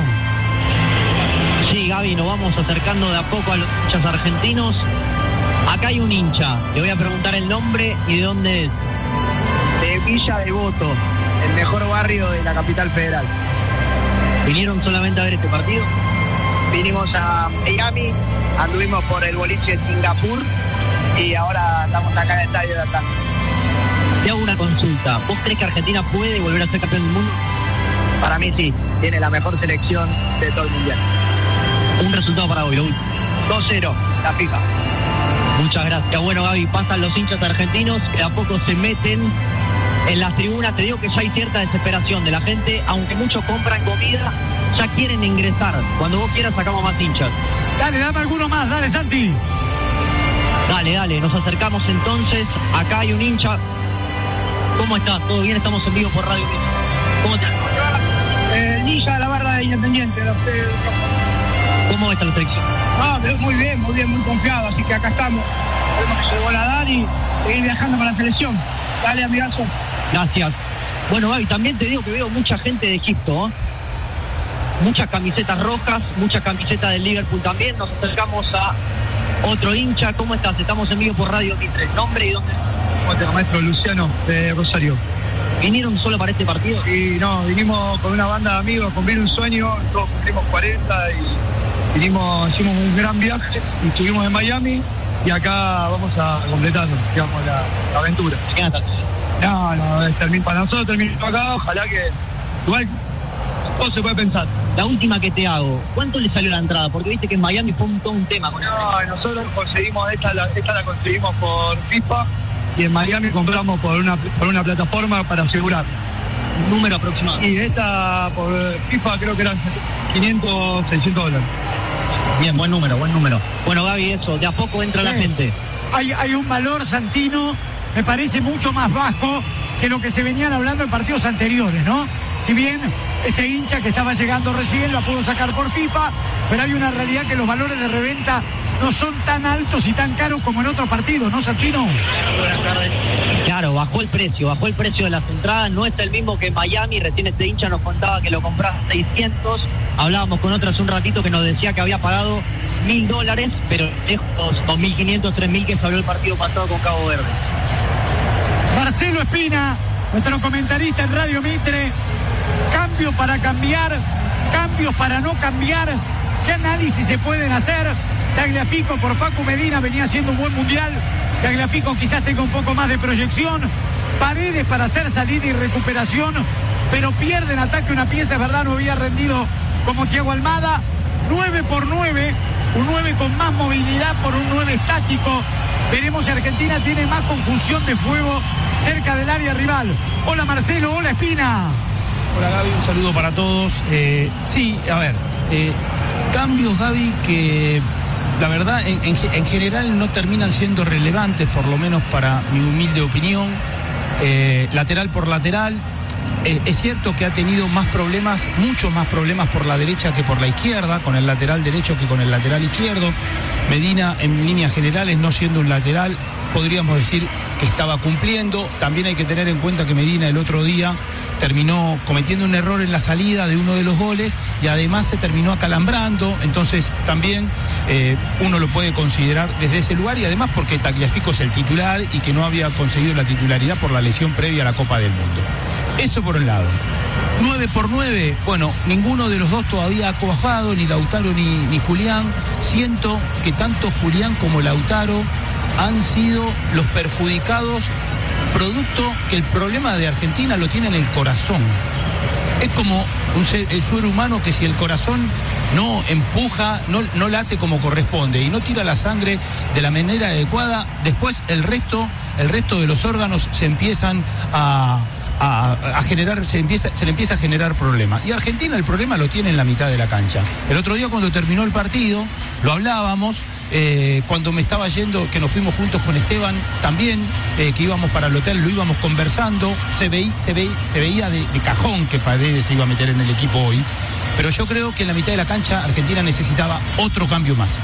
Sí, Gaby, nos vamos acercando de a poco a los hinchas argentinos. Acá hay un hincha, le voy a preguntar el nombre y de dónde es. De Villa Devoto, el mejor barrio de la capital federal. ¿Vinieron solamente a ver este partido? Vinimos a Miami, anduvimos por el boliche de Singapur y ahora estamos acá en el estadio de Atlanta. Te hago una consulta. ¿Vos crees que Argentina puede volver a ser campeón del mundo? Para mí sí, tiene la mejor selección de todo el mundial. Un resultado para hoy, lo último. 2-0, la fija. Muchas gracias. Bueno, Gaby, pasan los hinchas argentinos que a poco se meten en las tribunas. Te digo que ya hay cierta desesperación de la gente, aunque muchos compran comida, ya quieren ingresar. Cuando vos quieras sacamos más hinchas. Dale, dame alguno más, dale, Santi. Dale, nos acercamos entonces. Acá hay un hincha. ¿Cómo estás? ¿Todo bien? Estamos en vivo por Radio Mitre. ¿Cómo te Ninja de la barra de Independiente. ¿Cómo está la selección? Pero muy bien, muy confiado, así que acá estamos. Tenemos que llegó la edad y seguir viajando con la selección. Dale, amigazo. Gracias. Bueno, Gaby, también te digo que veo mucha gente de Egipto, ¿eh? Muchas camisetas rojas, muchas camisetas del Liverpool también. Nos acercamos a otro hincha. ¿Cómo estás? Estamos en vivo por Radio Mitre. ¿Nombre y dónde? Maestro Luciano, de Rosario. ¿Vinieron solo para este partido? Y no, vinimos con una banda de amigos, con Bien un Sueño, todos cumplimos 40 y hicimos un gran viaje y estuvimos en Miami y acá vamos a completarnos, digamos, la aventura. ¿Qué hasta? No, para nosotros terminó acá, ojalá que igual todo se puede pensar. La última que te hago, ¿cuánto le salió la entrada? Porque viste que en Miami fue todo un tema. Nosotros conseguimos, esta la conseguimos por FIFA y en Miami compramos por una plataforma para asegurar. ¿Un número aproximado? Y esta por FIFA creo que eran $500, $600. Bien, buen número. Bueno, Gaby, eso, de a poco entra la gente. Hay un valor, Santino, me parece mucho más bajo que lo que se venían hablando en partidos anteriores, ¿no? Si bien este hincha que estaba llegando recién la pudo sacar por FIFA, pero hay una realidad que los valores de reventa no son tan altos y tan caros como en otros partidos, ¿no, Santino? Buenas tardes. Claro, bajó el precio de las entradas, no es el mismo que en Miami. Recién este hincha nos contaba que lo compraba 600. Hablábamos con otro hace un ratito que nos decía que había pagado $1.000, pero lejos, 2.500, 3.000 que se habló el partido pasado con Cabo Verde. Marcelo Espina, nuestro comentarista en Radio Mitre. Cambio para cambiar, cambios para no cambiar. ¿Qué análisis se pueden hacer? Tagliafico por Facu Medina venía haciendo un buen mundial. Tagliafico quizás tenga un poco más de proyección. Paredes para hacer salida y recuperación, pero pierde en ataque una pieza, es verdad, no había rendido como Thiago Almada. 9x9, un 9 con más movilidad por un 9 estático. Veremos si Argentina tiene más conjunción de fuego cerca del área rival. Hola Marcelo, hola Espina. Hola Gaby, un saludo para todos. Sí, a ver, cambios, Gaby, que la verdad en general no terminan siendo relevantes, por lo menos para mi humilde opinión. Lateral por lateral. Es cierto que ha tenido más problemas, muchos más problemas por la derecha que por la izquierda, con el lateral derecho que con el lateral izquierdo. Medina, en líneas generales, no siendo un lateral, podríamos decir que estaba cumpliendo. También hay que tener en cuenta que Medina el otro día terminó cometiendo un error en la salida de uno de los goles y además se terminó acalambrando, entonces también uno lo puede considerar desde ese lugar y además porque Tagliafico es el titular y que no había conseguido la titularidad por la lesión previa a la Copa del Mundo. Eso por un lado. 9 por 9, bueno, ninguno de los dos todavía ha cuajado, ni Lautaro ni Julián. Siento que tanto Julián como Lautaro han sido los perjudicados, producto que el problema de Argentina lo tiene en el corazón. Es como el ser humano que si el corazón no empuja, no late como corresponde y no tira la sangre de la manera adecuada, después el resto de los órganos se empiezan a generar, se le empieza a generar problemas. Y Argentina el problema lo tiene en la mitad de la cancha. El otro día cuando terminó el partido, lo hablábamos, cuando me estaba yendo, que nos fuimos juntos con Esteban, también, que íbamos para el hotel, lo íbamos conversando, se veía de cajón que Paredes se iba a meter en el equipo hoy. Pero yo creo que en la mitad de la cancha Argentina necesitaba otro cambio más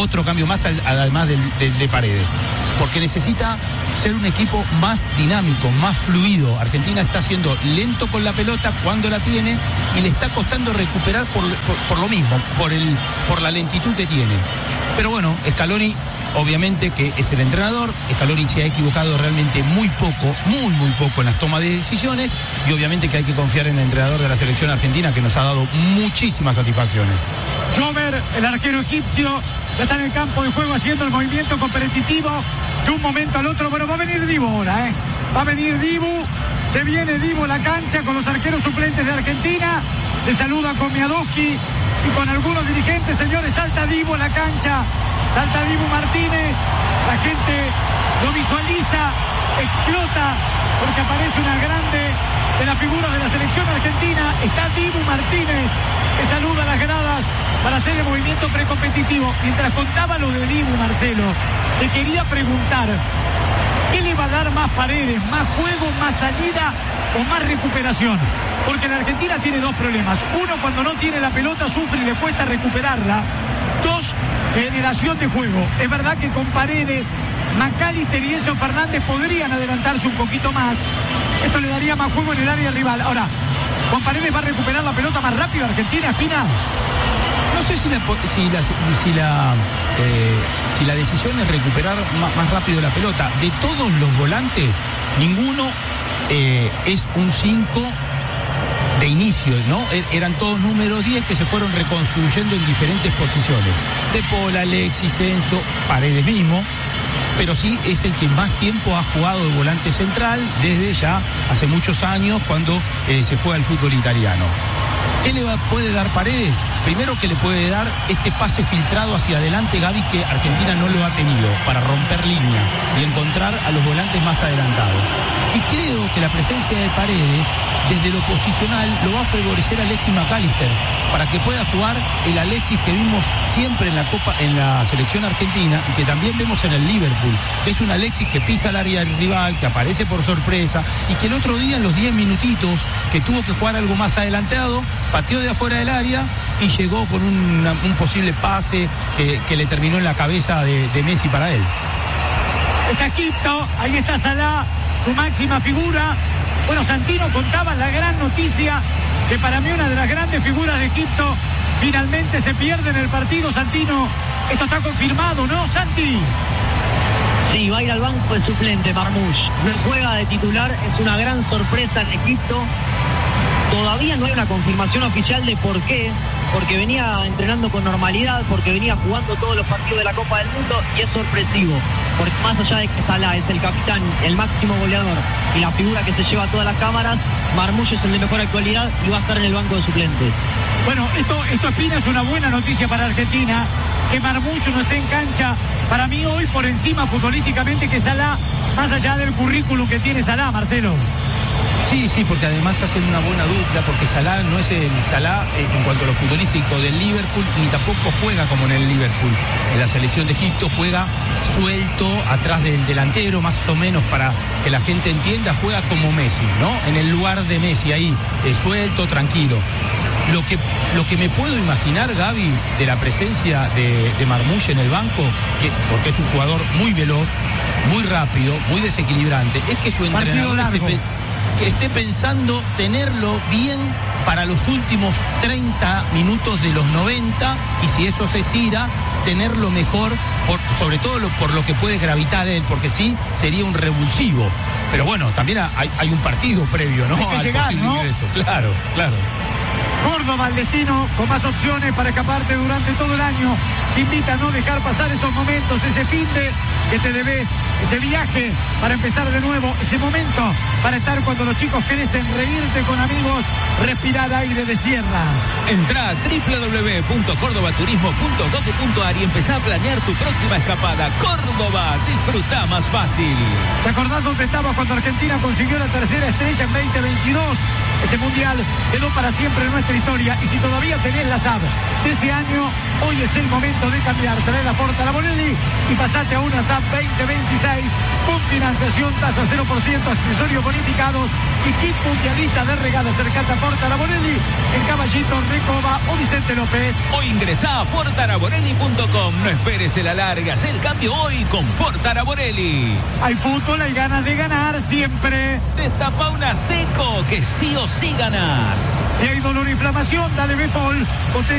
además de Paredes, porque necesita ser un equipo más dinámico, más fluido. Argentina está siendo lento con la pelota cuando la tiene y le está costando recuperar por lo mismo, por la lentitud que tiene. Pero bueno, Scaloni, obviamente que es el entrenador, Scaloni se ha equivocado realmente muy poco en las tomas de decisiones y obviamente que hay que confiar en el entrenador de la selección argentina que nos ha dado muchísimas satisfacciones. Jover, el arquero egipcio, ya está en el campo de juego haciendo el movimiento competitivo de un momento al otro. Bueno, va a venir Dibu ahora, va a venir Dibu, se viene Dibu a la cancha con los arqueros suplentes de Argentina, se saluda con Miadowski y con algunos dirigentes. Señores, salta Dibu a la cancha, salta Dibu Martínez, la gente lo visualiza, explota porque aparece una grande de las figuras de la selección argentina. Está Dibu Martínez que saluda a las gradas para hacer el movimiento precompetitivo. Mientras contaba lo de Dibu, Marcelo, te quería preguntar, ¿qué le va a dar más Paredes? ¿Más juego, más salida o más recuperación? Porque la Argentina tiene dos problemas. Uno, cuando no tiene la pelota sufre y le cuesta recuperarla. Dos, generación de juego. Es verdad que con Paredes, McAllister y Enzo Fernández podrían adelantarse un poquito más. Esto le daría más juego en el área rival. Ahora, ¿con Paredes va a recuperar la pelota más rápido Argentina, Espina? No sé si la decisión es recuperar más rápido la pelota. De todos los volantes, ninguno es un 5 de inicio, ¿no? Eran todos números 10 que se fueron reconstruyendo en diferentes posiciones. De Paul, Alexis, Enzo, Paredes mismo, pero sí es el que más tiempo ha jugado de volante central desde ya hace muchos años cuando se fue al fútbol italiano. ¿Qué le puede dar Paredes? Primero que le puede dar este pase filtrado hacia adelante, Gaby, que Argentina no lo ha tenido, para romper línea y encontrar a los volantes más adelantados. Y creo que la presencia de Paredes, desde lo posicional, lo va a favorecer a Alexis McAllister, para que pueda jugar el Alexis que vimos siempre en la selección argentina y que también vemos en el Liverpool, que es un Alexis que pisa el área del rival, que aparece por sorpresa y que el otro día en los 10 minutitos que tuvo que jugar algo más adelantado, pateó de afuera del área y llegó con un posible pase que le terminó en la cabeza de Messi para él. Está Egipto, ahí está Salah, su máxima figura. Bueno, Santino contaba la gran noticia que para mí una de las grandes figuras de Egipto finalmente se pierde en el partido. Santino, esto está confirmado, ¿no, Santi? Sí, va a ir al banco el suplente Marmoush. No juega de titular, es una gran sorpresa en Egipto. Todavía no hay una confirmación oficial de por qué, porque venía entrenando con normalidad, porque venía jugando todos los partidos de la Copa del Mundo y es sorpresivo, porque más allá de que Salah es el capitán, el máximo goleador y la figura que se lleva a todas las cámaras, Marmoush es el de mejor actualidad y va a estar en el banco de suplentes. Bueno, esto Espina, es una buena noticia para Argentina, que Marmoush no esté en cancha. Para mí hoy por encima futbolísticamente que Salah, más allá del currículum que tiene Salah, Marcelo. Sí, porque además hacen una buena dupla, porque Salah no es el Salah en cuanto a lo futbolístico del Liverpool, ni tampoco juega como en el Liverpool. En la selección de Egipto juega suelto, atrás del delantero, más o menos para que la gente entienda, juega como Messi, ¿no? En el lugar de Messi, ahí, suelto, tranquilo. Lo que me puedo imaginar, Gaby, de la presencia de Marmoush en el banco, porque es un jugador muy veloz, muy rápido, muy desequilibrante, es que su entrenador que esté pensando tenerlo bien para los últimos 30 minutos de los 90 y si eso se estira, tenerlo mejor, sobre todo por lo que puede gravitar él, porque sí, sería un revulsivo. Pero bueno, también hay un partido previo, ¿no? Hay que al llegar, posible ¿no? ingreso. Claro, claro. Córdoba, el destino con más opciones para escaparte durante todo el año. Te invita a no dejar pasar esos momentos, ese finde que te debes, ese viaje para empezar de nuevo, ese momento para estar cuando los chicos crecen, reírte con amigos, respirar aire de sierra. Entrá a www.cordobaturismo.gov.ar y empezá a planear tu próxima escapada. Córdoba, disfruta más fácil. ¿Te acordás dónde estabas cuando Argentina consiguió la tercera estrella en 2022? Ese mundial quedó para siempre en nuestra historia y si todavía tenés la SAB de ese año, hoy es el momento de cambiar. Trae la Ford Arabonelli y pasate a una SAB 2026 con financiación, tasa 0%, accesorios bonificados y kit mundialista de regalos. Cercata Ford Arabonelli en Caballito, Recoba o Vicente López. Hoy ingresá a fortaraborelli.com. No esperes el alargue, haz el cambio hoy con Ford Araborelli. Hay fútbol, hay ganas de ganar siempre. Destapa una Seco, que sí o sí ganás. Si hay dolor o inflamación, dale Befol.